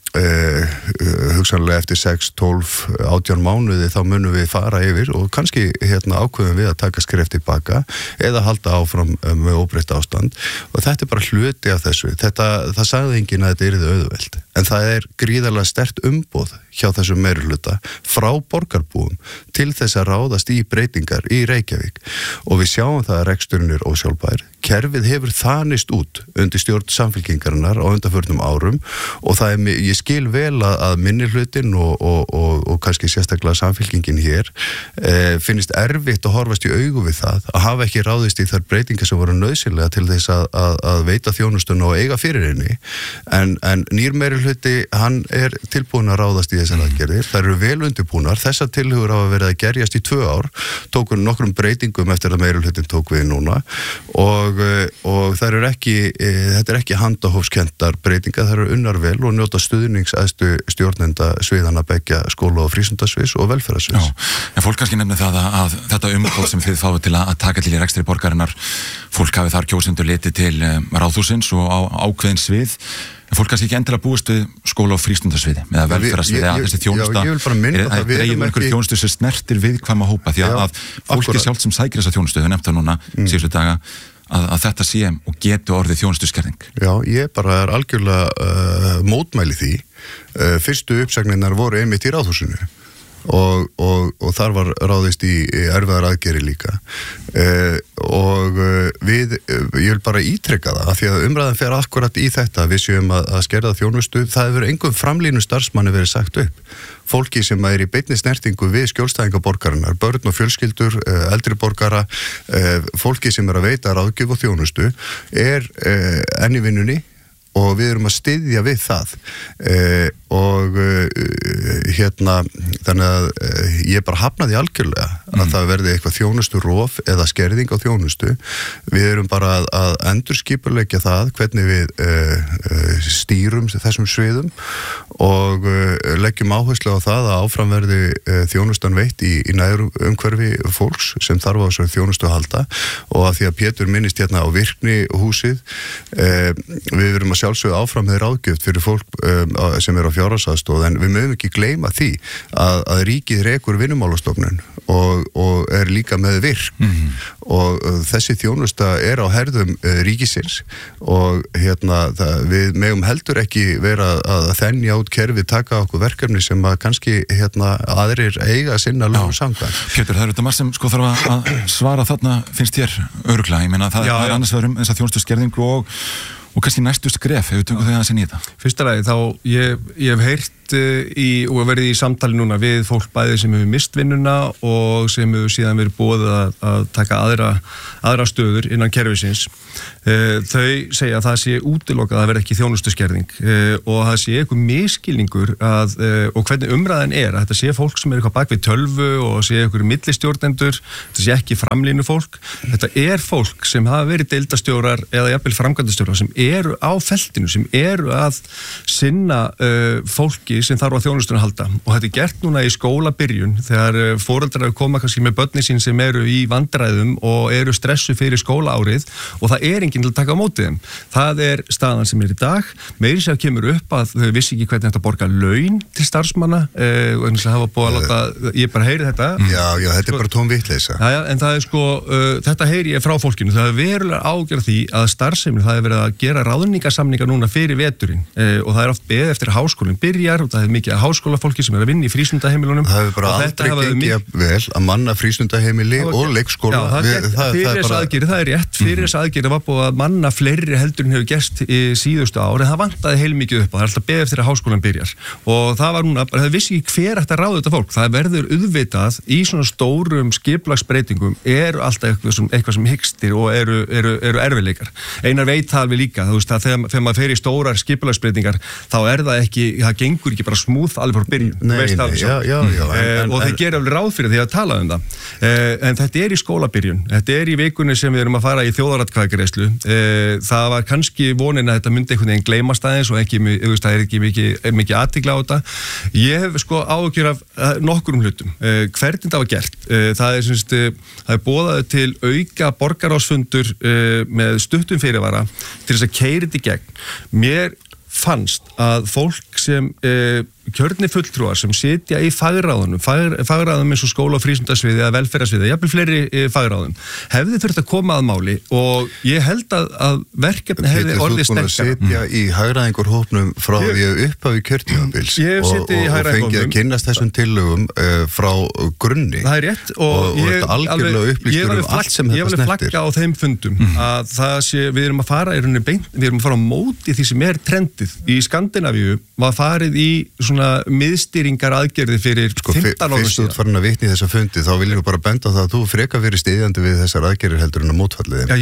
hugsanlega eftir 6, 12, 18 mánuði þá munum við fara yfir og kannski ákveðum við að taka skref tilbaka eða halda áfram með óbreytt ástand og þetta bara hluti af þessu. Það sagði enginn að þetta yrði auðvelt en það gríðarlega sterkt umboð hjá þessum meirihluta frá borgarbúum til þess að ráðast í breytingar í Reykjavík og við sjáum það að reksturinn ósjálfbær. Kerfið hefur þanist út undir stjórn samfylkingarinnar á undanförnum árum og ég skil vel að minnihlutin og kannski sérstaklega samfylkingin hér finnst erfitt að horfast í augu við það að hafa ekki ráðist í þær breytingar sem voru nauðsynlega til þess að veita þjónustuna og eiga fyrir henni en nýr meirihluti hann tilbúin að ráðast í þessar aðgerðir. Það eru vel undirbúnar, þessar tillögur hafa verið að gerjast í 2 ár, tóku nokkrum breytingum eftir að meirihlutin tók við núna og þetta ekki handahófskendar breytingar, það eru unnar vel og njóta stuðnings æðstu stjórnenda sviðana beggja skóla- og frístundasviðs og velferðarsviðs. En fólk kannski nefnir það að þetta umboð sem þið fáið til að taka til í rekstri borgarinnar, fólk hafi þar kjósendur litið til ráðhúsins og á ákveðin svið, en fólk kannski ekki endilega búist við skóla- og frístundasviði eða velferðarsviði að þessi þjónusta dreifum einhverju þjónustu sem snertir viðkvæma hópa því að fólki sjálft sem sækir þessa þjónustu, þau nefnt það núna síðustu daga að þetta sé og getur orðið þjónustuskerðing. Já, ég bara algjörlega mótmæli því. Fyrstu uppsagninnar voru einmitt í ráðhúsinu og þar var ráðist í erfiðar aðgerðir líka ég vil bara ítreka það af því að umræðan fer akkurat í þetta við séum að skerða þjónustu, það hefur engum framlínu starfsmanni verið sagt upp fólki sem í beinni snertingu við skjólstæðinga borgarinnar, börn og fjölskyldur eldri borgara, fólki sem að veita ráðgjöf og þjónustu enn í vinnunni og við erum að styðja við það þannig að ég bara hafnaði algjörlega að það verði eitthvað þjónustu rof eða skerðing á þjónustu. Við erum bara að endurskipuleggja það hvernig við stýrum þessum sviðum og leggjum áherslu á það að áfram verði þjónustan veitt í næru umhverfi fólks sem þarf á þessari þjónustu að halda og að því að Pétur minnist á virkni húsið við erum að sjálfsögðu áfram með ráðgjöf fyrir fólk sem á fjárhagsaðstoð, en við mögum ekki gleyma því að ríkið rekur Vinnumálastofnun og líka með virk og þessi þjónusta á herðum ríkisins og við megum heldur ekki vera að þenja út kerfi, taka okkur verkefni sem að kannski aðrir eiga sinna lögum samkvæmt. Pétur, það þetta margt sem þarf að svara þarna, finnst þér örugglega, ég meina það er annars vegar þessa þjónustu skerðingu og kannski næstu skref, ef við tökum þau aðeins inn í þetta. Fyrsta lagi, þá ég hef heyrt og verið í samtali núna við fólk bæði sem hefur mist vinnuna og sem hefur síðan verið boðið að taka aðra stöður innan kerfisins. Þau segja að það sé útilokað að verða ekki þjónustuskerðing og það sé eitthvað miskilningur og hvernig umræðan að þetta sé fólk sem eitthvað bak við tölvu og sé eitthvað millistjórnendur, þetta sé ekki framlínu fólk. Þetta fólk sem hafa verið deildastjórar eða jafnvel framkvæmdastjórar sem eru á feltinu, sem eru að sinna fólki sem þarf á þjónustuna að halda og þetta gert núna í skólabyrjun þegar foreldrar koma kannski með börnin sín sem eru í vandræðum og eru stressu fyrir skólaárið og það enginn til að taka á móti þeim. Það staðan sem í dag. Meiri sér kemur upp að þau vissi ekki hvernig þetta borga laun til starfsmanna og einnig að hafa búið að láta, ég bara heyri þetta. Já, þetta bara tóm vitleysa. Já, en það þetta heyri ég frá fólkinu. Það verulega ágjörð því að starfsemin, það verið að gera ráðningarsamningar núna fyrir veturinn og það oft beðið eftir að háskólinn byrjar og það mikið að háskólafólki sem að vinna í frístundaheimilunum. Það hefur bara aldrei gengið vel að manna frístundaheimili og leikskóla. Fyrir þess aðgerð var búið að manna fleiri heldur en hefur gerst í síðustu ár en það vantaði heilmikið upp og það alltaf beðið eftir að háskólan byrjar og það var núna, það vissi ekki hver ætti að ráða þetta fólk. Það verður auðvitað í svona stórum skipulagsbreytingum alltaf eitthvað sem hygstir og eru erfiðleikar. Einar veit það alveg líka, þú veist að þegar maður fer í stórar skipulagsbreytingar þá það ekki, það gengur ekki bara smúð alveg frá byrjun. Og þeir gera alveg ráð fyrir því að tala það. En þetta í skólabyrjun, þetta í vikunni sem við erum að fara í þjóðaratkvæðagreiðslu. Það var kannski vonin að þetta myndi einhvern veginn gleymast aðeins og það ekki mikið athygli á þetta. Ég hef áhyggjur af nokkrum hlutum. Hvernig það var gert? Það boðaði til auka borgarráðsfundur með stuttum fyrirvara til þess að keyra þetta í gegn. Mér fannst að fólk sem kjörni fulltrúar sem sitja í fagráðunum eins og skóla- og frístundasviði eða velferðarsviði, jafnvel fleiri fagráðum, hefði þurft að koma að máli og ég held að verkefni hefði orðið sterkara. Þú ert búin að sitja í hagræðingarhópnum frá því upphafi kjörtímabils og fengið að kynnast þessum tillögum frá grunni. Það rétt og þú ert algjörlega upplýstur allt sem þetta snertir. Ég flagga á þeim fundum að það sé, við erum að fara á móti því sem trendið. Í Skandinavíu var farið í svona miðstýringar aðgerði fyrir 15 ára síðan. Fyrst út farin að vitni þessa fundi, þá viljum við bara benda á það að þú frekar verið stiðjandi við þessar aðgerðir heldur en að mótfallið þeim. Já,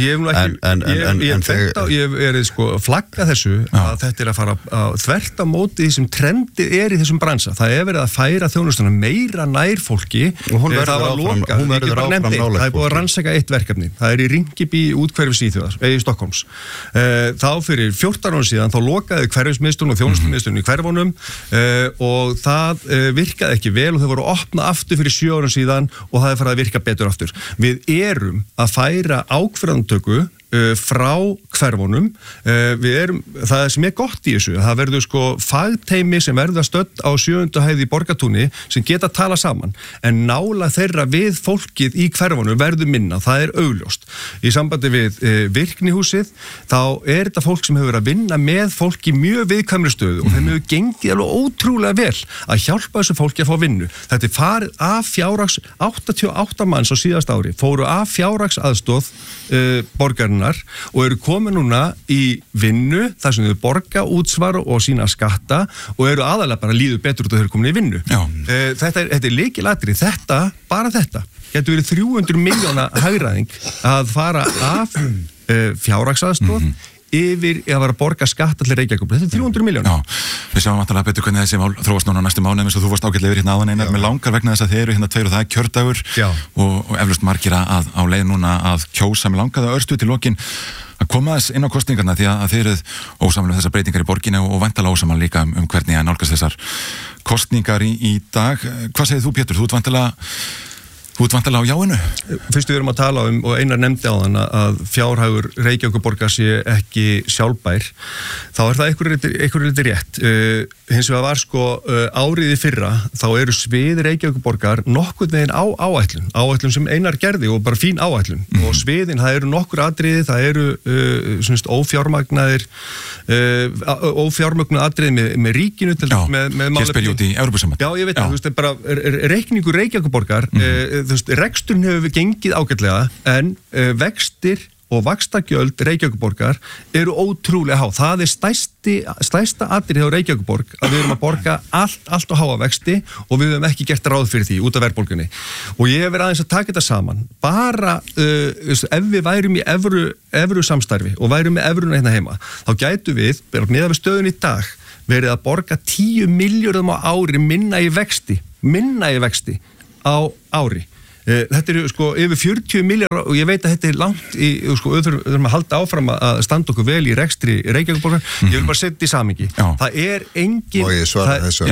ég hef verið flagga þessu að þetta að fara þvert á móti því sem trendið í þessum bransa. Það verið að færa þjónustuna meira nær fólki og hún verður áfram nálægt. Það búið að rannsaka eitt verkefni. Það í Ringiby útkverfi í Stokkólms. Þá fyrir 14 ára síðan þá lokaði hverfismiðstöðun og þjónustumiðstöðun í hverfunum og það virkaði ekki vel og þau voru að opna aftur fyrir 7 árum síðan og það farið að virka betur aftur. Við erum að færa ákvarðanatöku frá hverfunum. Það sem gott í þessu, það verður fagteimi sem verða stödd á 7. hæð í Borgartúni sem geta tala saman en nála þeirra við fólkið í hverfunum verður minna, það augljóst. Í sambandi við virknihúsið þá þetta fólk sem hefur verið að vinna með fólki mjög viðkvæmri stöðu og þeim hefur gengið alveg ótrúlega vel að hjálpa þessu fólki að fá vinnu. Þetta farið af fjárhags 88 manns á síðast ári, fóru af fjárhagsaðstoð borgarinnar og eru komið núna í vinnu þar sem þau borga, útsvar og sína skatta og eru aðalega bara líður betur út að þau eru komin í vinnu. Þetta lykilatriði, bara þetta getur verið 300 milljóna hagræðing að fara af fjárhagsaðstoð yfir að vera að borga skatt allir Reykjavík. Þetta 300 milljónir. Já, við sjáum alltaf betur hvernig þessi mál þróast núna á næstu mánuðum eins og þú varst ágætlega yfir áðan Einar með langar vegna þess að þeir eru tveir og það kjördagur og eflaust margir að á leið núna að kjósa með langaða örstuð til lokin að koma þess inn á kosningarna því að þeir eruð ósamlega þessar breytingar í borginni og vantalega ósamlega líka hvernig að nálgast þessar kosningar í dag. Hvað segir þú Pétur? Þú ert vantilega Þú ert vantilega á jáinu? Fyrst við erum að tala og Einar nefndi á þann að fjárhagur Reykjavíkurborgar sé ekki sjálfbær, þá það einhverju liti rétt. Hins vegar var árið í fyrra, þá eru svið Reykjavíkurborgar nokkurn veginn á áætlun sem Einar gerði og bara fín áætlun. Og sviðin, það eru nokkur atriði, það eru ófjármögnuð atriði með ríkinu til með hér spilja út í Evrópusamband. Já, ég veit það, það er bara reikningur Reykjavíkurborgar, reksturinn hefur gengið ágætlega en vextir og vaxtagjöld Reykjavíkurborgar eru ótrúlega há. Það er stærsta atriði á Reykjavíkurborg að við erum að borga allt og háa vexti og við höfum ekki gert ráð fyrir því út af verðbólgunni. Og ég hef verið aðeins að taka þetta saman. Bara ef við værum í evru samstarfi og værum með evruna hérna heima, þá gætu við, meðan við stöðun í dag, verið að borga 10 milljörðum á ári minna í vexti á ári. Þetta eru yfir 40 milljarðar og ég veit að þetta er langt í, við þurfum að halda áfram að standa okkur vel í rekstri Reykjavíkurborgar. Ég vil bara setja í samhengi. Það er engin... Og ég svara þessu.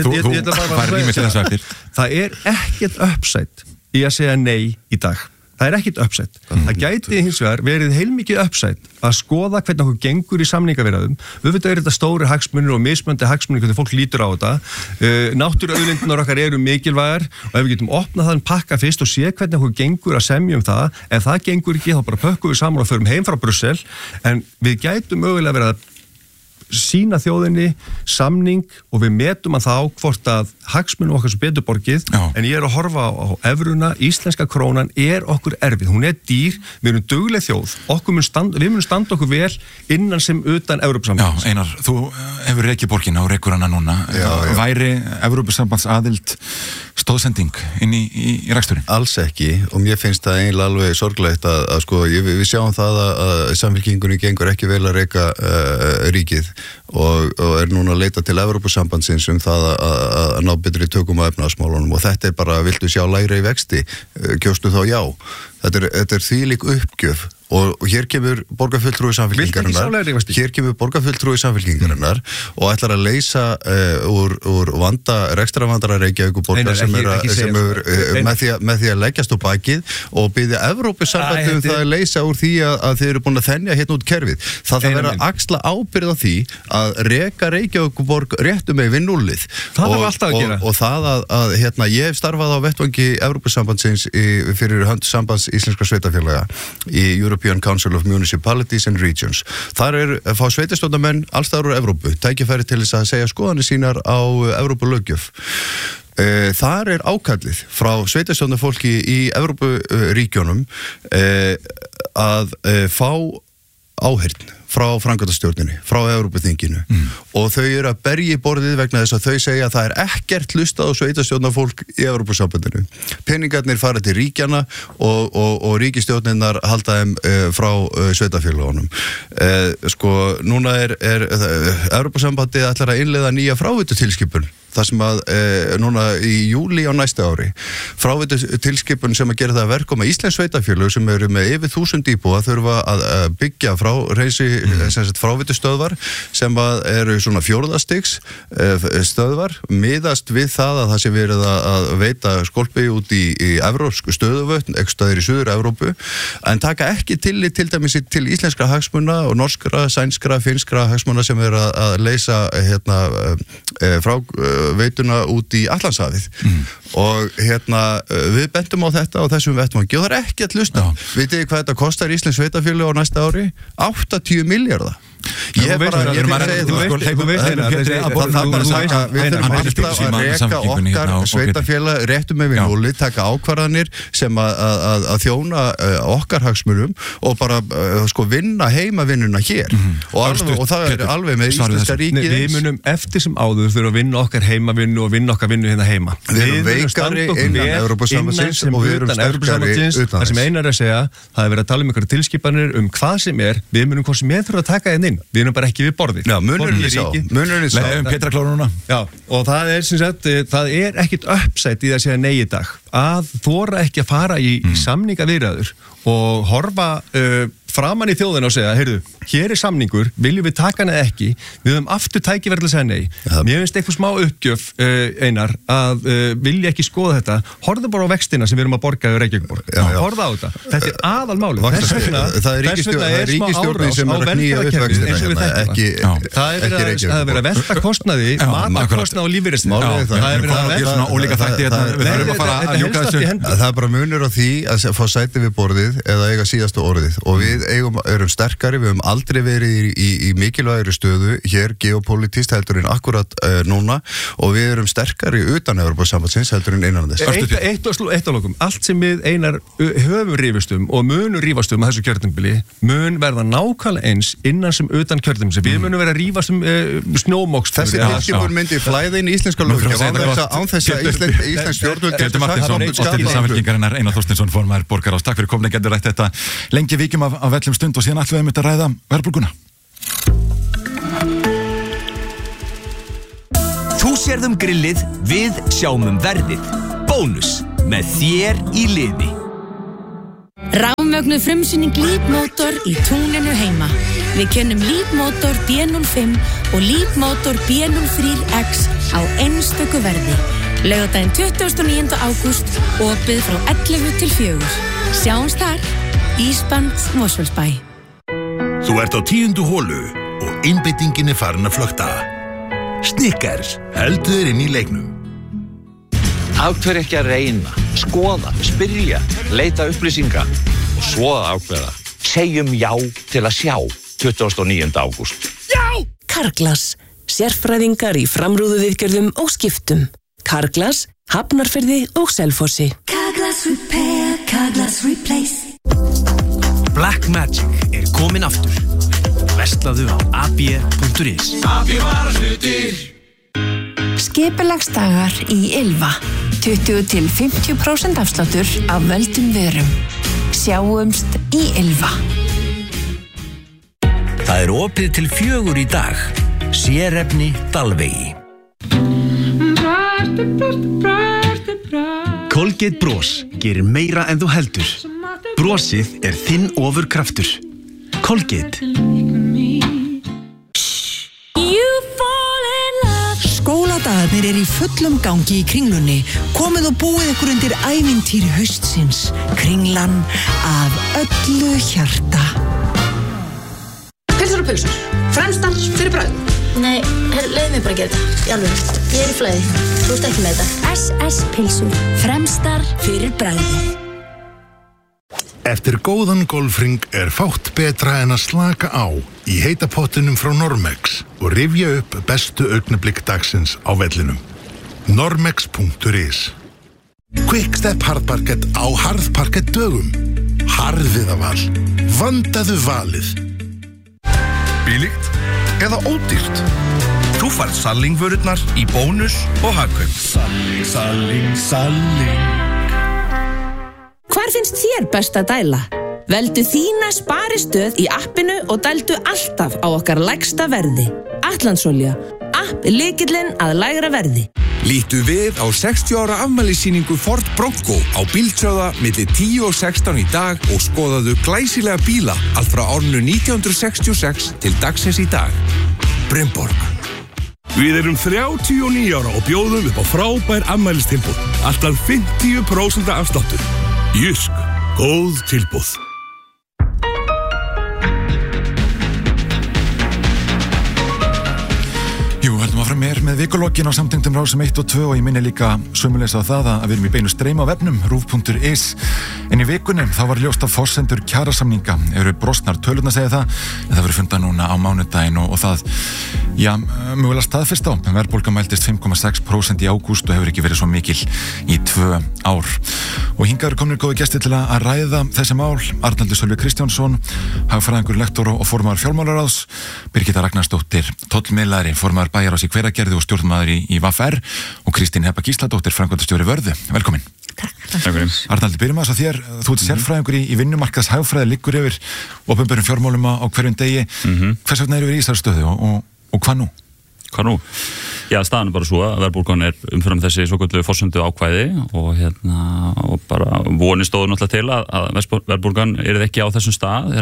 Það er ekkert uppsætt í að segja nei í dag. Það er ekkert uppsætt. Það gæti hins vegar verið heilmikið uppsætt að skoða hvernig okkur gengur í samningaviðræðum. Auðvitað eru þetta stóri hagsmunir og mismunandi hagsmunir hvernig fólk lítur á þetta. Náttúruauðlindirnar okkar eru mikilvægar og ef við getum opnað þann pakka fyrst og sé hvernig okkur gengur að semja það, ef það gengur ekki þá bara pökkum við saman og förum heim frá Brussel, en við gætum mögulega verið að sína þjóðinni samning og við metum að þá hvort að hagsmunum okkar sem betur borgið, en ég er að horfa á evruna, íslenska krónan er okkur erfið, hún er dýr, við erum dugleg þjóð, við munum standa okkur vel innan sem utan Evrópusambands. Já, Einar, þú hefur rekið borgina og rekur hana núna. Væri Evrópusambands aðild stóðsending inn í reksturinn? Alls ekki, og mér finnst það eiginlega alveg sorglegt að við sjáum það að Samfylkingunni gengur ekki vel að reka ríkið og er núna að leita til Evrópusambandsins það að ná betri tökum á efnahagsmálunum og þetta er bara, viltu sjá lægri í vexti, kjóstu þá já. Þetta er þvílík uppgjöf og hér kemur borgarfulltrúi Samfylkingarinnar og ætlar að leysa úr rekstrarvandara Reykjavíkurborgar sem með því að leggjast á bakið og biðja Evrópusambandið það að leysa úr því að þeir eru búin að þenja hérna út kerfið. Það að vera að axla ábyrgð á því að reka Reykjavíkurborg réttum með nullið. Það er alltaf að gera. Og það að ég hef starfað á vettvangi Evrópusambandsins fyrir hönd sambands íslenskra sveitafélaga í European Council of Municipalities and Regions. Þar fá sveitarstjórnarmenn allstaðar úr Evrópu, tækifæri til þess að segja skoðanir sínar á Evrópulöggjöf. Þar er ákallið frá sveitarstjórnarfólki í Evrópuríkjónum að fá áheyrn frá framkvæmdastjórninni, frá Evrópuþinginu og þau eru að berja í borðið vegna þess að þau segja að það er ekkert hlustað á sveitarstjórnarfólk í Evrópusambandinu. Peningarnir fara til ríkjana og ríkistjórninnar halda þeim frá sveitarfélagunum. Núna er Evrópusambandið ætlar að innleiða nýja fráveitutilskipun. Það sem að núna í júli á næsta ári fráveitutilskipun sem að gera það að verkum að íslensk sveitafélög sem eru með yfir 1000 íbúa þurfa að byggja fráveitustöðvar sem að eru svona fjórðastigs stöðvar, miðast við það að það sé verið að veita skolpi út í evrópsku stöðuvötn, ekki staðir í Suður Evrópu, en taka ekki tillit til dæmis til íslenskra hagsmuna og norskra, sænskra, finskra hagsmuna sem er að leysa frá veituna út í Atlantshafið og við bentum á þetta á þessum vettvangi og það er ekki að hlusta. Vitið þið hvað þetta kostar íslensk sveitafélög á næsta ári? 80 milljarða. Ég hef bara, ég reka okkar sveitafélag réttum með vinnúli, taka ákvarðanir sem að þjóna okkar hagsmunum og bara vinna heimavinnuna hér og það er alveg með íslenska ríkið. Við munum eftir sem áður þurfa að vinna okkar heimavinnu og vinna okkar vinnu hérna heima. Við erum veikari innan Evrópusambandsins og við erum sterkari utan það sem Einar er að segja, það er verið að tala um ykkur tilskipanir hvað sem við munum hvað sem þurfa að taka inn. Við erum bara ekki við borðið. Já, munurinn sá. Petra klárununa. Já, og það er sem sagt, það er ekkit uppsætt í það að segja nei í dag. Að þora ekki að fara í samningaviðræður og horfa framan í þjóðina og segja, heyrðu, hér samningur, viljum við taka hann eða ekki, við höfum aftur tækifæri til að segja nei. Mér finnst eitthvað smá uppgjöf, Einar, að vilja ekki skoða þetta. Horfðu bara á vextina sem við erum að borga í Reykjavíkurborg. Horfðu á þetta. Þetta er aðalmáli. Þess vegna er smá árás á velferðarkerfið eins og við þekkjum það. Það er verið að velta kostnaði, matarkostnaði og lífeyrisþegum. Það er bara munur á því að fá sæti við borðið eða eiga síðastu orðið og við erum sterkari, við höfum aldrei verið í mikilvægri stöðu hér geopolítist heldur en akkurat núna og við erum sterkari utan Evrópusambandsins heldur en innan þess. Eitt að lokum, allt sem við Einar höfum rífustum og munum rífastum að þessu kjörtímabili mun verða nákvæmlega eins innan sem utan kjörtímabili. Við munum vera að rífast snjómokstur. Þessi tilskipun myndi flæða inn í íslenska löggjöf án þess að íslensk stjórnvöld Pétur Martinsson, oddviti Samfylkingarinnar, Einar Þorsteinsson, formaður borgarráðs. Takk fyrir komuna, getur rætt þetta lengi víkjum af vellum stund og síðan ætlum við einmitt að ræða verðbólguna. Þú sérð grillið, við sjáum verðið. Bónus með þér í liði. Rafmögnuð frumsýning Leapmotor í túninu heima. Við kennum Leapmotor B05 og Leapmotor B03X á einstöku verði. Laugardaginn 29. ágúst, opið frá 11 til 4. Sjáumst þar, Ísband Mosfellsbæ. Þú ert á 10. holu og einbeitingin farin að flökta. Snickers, heldur þér inn í leiknum. Af hverju ekki að reyna, skoða, spyrja, leita upplýsinga og svo að ákveða. Segjum já til að sjá 29. ágúst. Já! Carglass, sérfræðingar í framrúðuviðgerðum og skiptum. Carglass, Hafnarfirði og Selfossi. Carglass Repair, Carglass Replace. Black Magic er komin aftur. Verslaðu á ab.is. AB varahlutir. Skipulagsdagar í Ylva. 20-50% afsláttur af völdum vörum. Sjáumst í Ylva. Það opið til 4 í dag. Sérefni Dalvegi. Colgate Bros gerir meira en þú heldur. Brosið er þinn ofurkraftur. Colgate. Skóladagarnir eru í fullum gangi í Kringlunni. Komið og búið ykkur undir ævintýri haustsins. Kringlan af öllu hjarta. Pilsur og pilsur. Fremstar fyrir bragð. Nei, leið mér bara að gera þetta. Í alveg, ég er í flæði. Þú ert ekki með þetta. SS pilsur. Fremstar fyrir bragðið. Eftir góðan golfring er fátt betra en að slaka á í heita pottinum frá Normex og rifja upp bestu augnablik dagsins á vellinum. Normex.is. Quickstep harðparkett á harðparkett dögum. Harðiðaval. Vandaðu valið. Bílíkt eða ódýrt? Þú færð Salling-vörurnar í bónus og hagkaup. Salling, Salling, Salling. Hvar finnst þér best að dæla? Veldu þína sparistöð í appinu og dældu alltaf á okkar lægsta verði. Atlantsolja. App lykillinn að lægra verði. Lítu við á 60 ára afmælissýningu Ford Bronco á Bíldsöða milli 10 og 16 í dag og skoðaðu glæsilega bíla allt frá árinu 1966 til dagsins í dag. Brynborg. Við erum 39 ára og bjóðum upp á frábær afmælistilboð. Alltaf 50% afsláttur. Jysk, góð tilboð. Jú, höldum áfram mér með vikulokkin á samtengdum Rásum 1 og 2 og ég minni líka sömuleiðis á það að við erum í beinu streymi á vefnum rúv.is. En í vikunum þá var ljóst að forsendur kjarasamninga eru brostnar, tölurnar segja það, en það verður fundað núna á mánudaginn og það, já, mögulega staðfest á. Verðbólga mældist 5,6% í ágúst og hefur ekki verið svo mikil í 2 ár. Og hingað eru komnir góði gestir til að ræða þessi mál. Arnaldur Sölvi Kristjánsson, hagfræðingur, lektor og formaður fjármálaráðs, Birgitta Ragnarsdóttir, tollmiðlari, formaður bæjarráðs í Hveragerði og stjórnmaður í VFR og Kristín Heba Gísladóttir, framkvæmdastjóri Vörðu. Velkomin. Takk. Arnaldur, byrjum að þess að þér, þú ert sérfræðingur í vinnumarkaðs hagfræði, liggur yfir opinberum fjármálum á hverjum degi. Hvers vegna eru við í þessari stöðu og hvað nú? Hvað nú? Já, staðan er bara svo að verðbólgan er umfram þessi svoköldu forsendu ákvæði og bara vonir stóðu náttúrulega til að verðbólgan er ekki á þessum stað þegar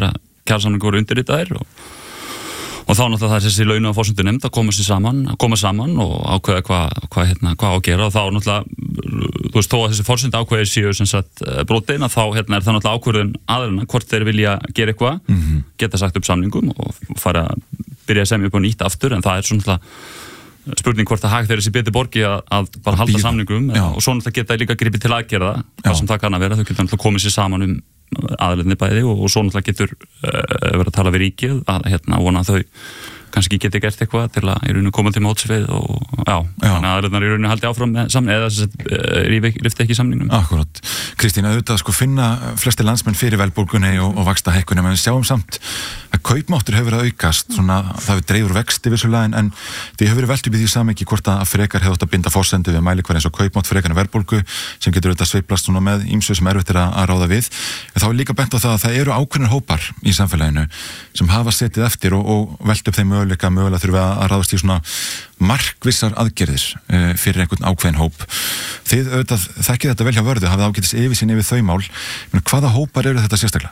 kjarasamningar voru undirritaðir og þá náttúrulega það er þessi launa- og forsendunefnd að koma saman og ákveða hvað á að gera og þá náttúrulega, þú veist, þó að þessi forsendu ákveði séu sem sagt brotin að þá er það náttúrulega ákvörðun aðilana hvort þeir vilja gera eitthvað, geta sagt upp samningum og fara að byrja að semja upp á nýtt aftur, en það er svona spurning hvort að hag þeirri sé betur borgi að bara halda samningum og svo náttúrulega geta líka gripið til aðgerða, hvað sem það kann að vera, þau geta náttúrulega komið sér saman aðilarnir bæði og svo náttúrulega getur verið að tala við ríkið að vona að þau kannski geti gert eitthvað til að í rauninu koma til móts við og þannig að aðilarnar í rauninu haldi áfram með samning eða rifti ekki samningnum. Akkurat. Kristín, auðvitað finna flesti landsmenn fyrir velbólgunni og vaxtahækkunum, en við sjáum samt að kaupmáttur hefur verið að aukast, svona það hefur dreifur vexti vissulega, en því hefur verið velt upp í því samhengi hvort að frekar hefur átt að binda forsendu við mælikvarða eins og kaupmátt frekar en verðbólgu sem getur auðvitað sveiflast svona með ýmsu sem erfitt að ráða við. En þá er líka bent á það að það eru ákveðnir hópar í samfélaginu sem hafa setið eftir og velt upp þeim mögulega þurfa að ráðast í svona markvissar aðgerðir fyrir einhvern ákveðin hóp. Þið auðvitað þekkið þetta vel hjá Vörðu, hafið ágætis yfirsýn yfir þau mál, menn hvaða hópar eru þetta sérstaklega?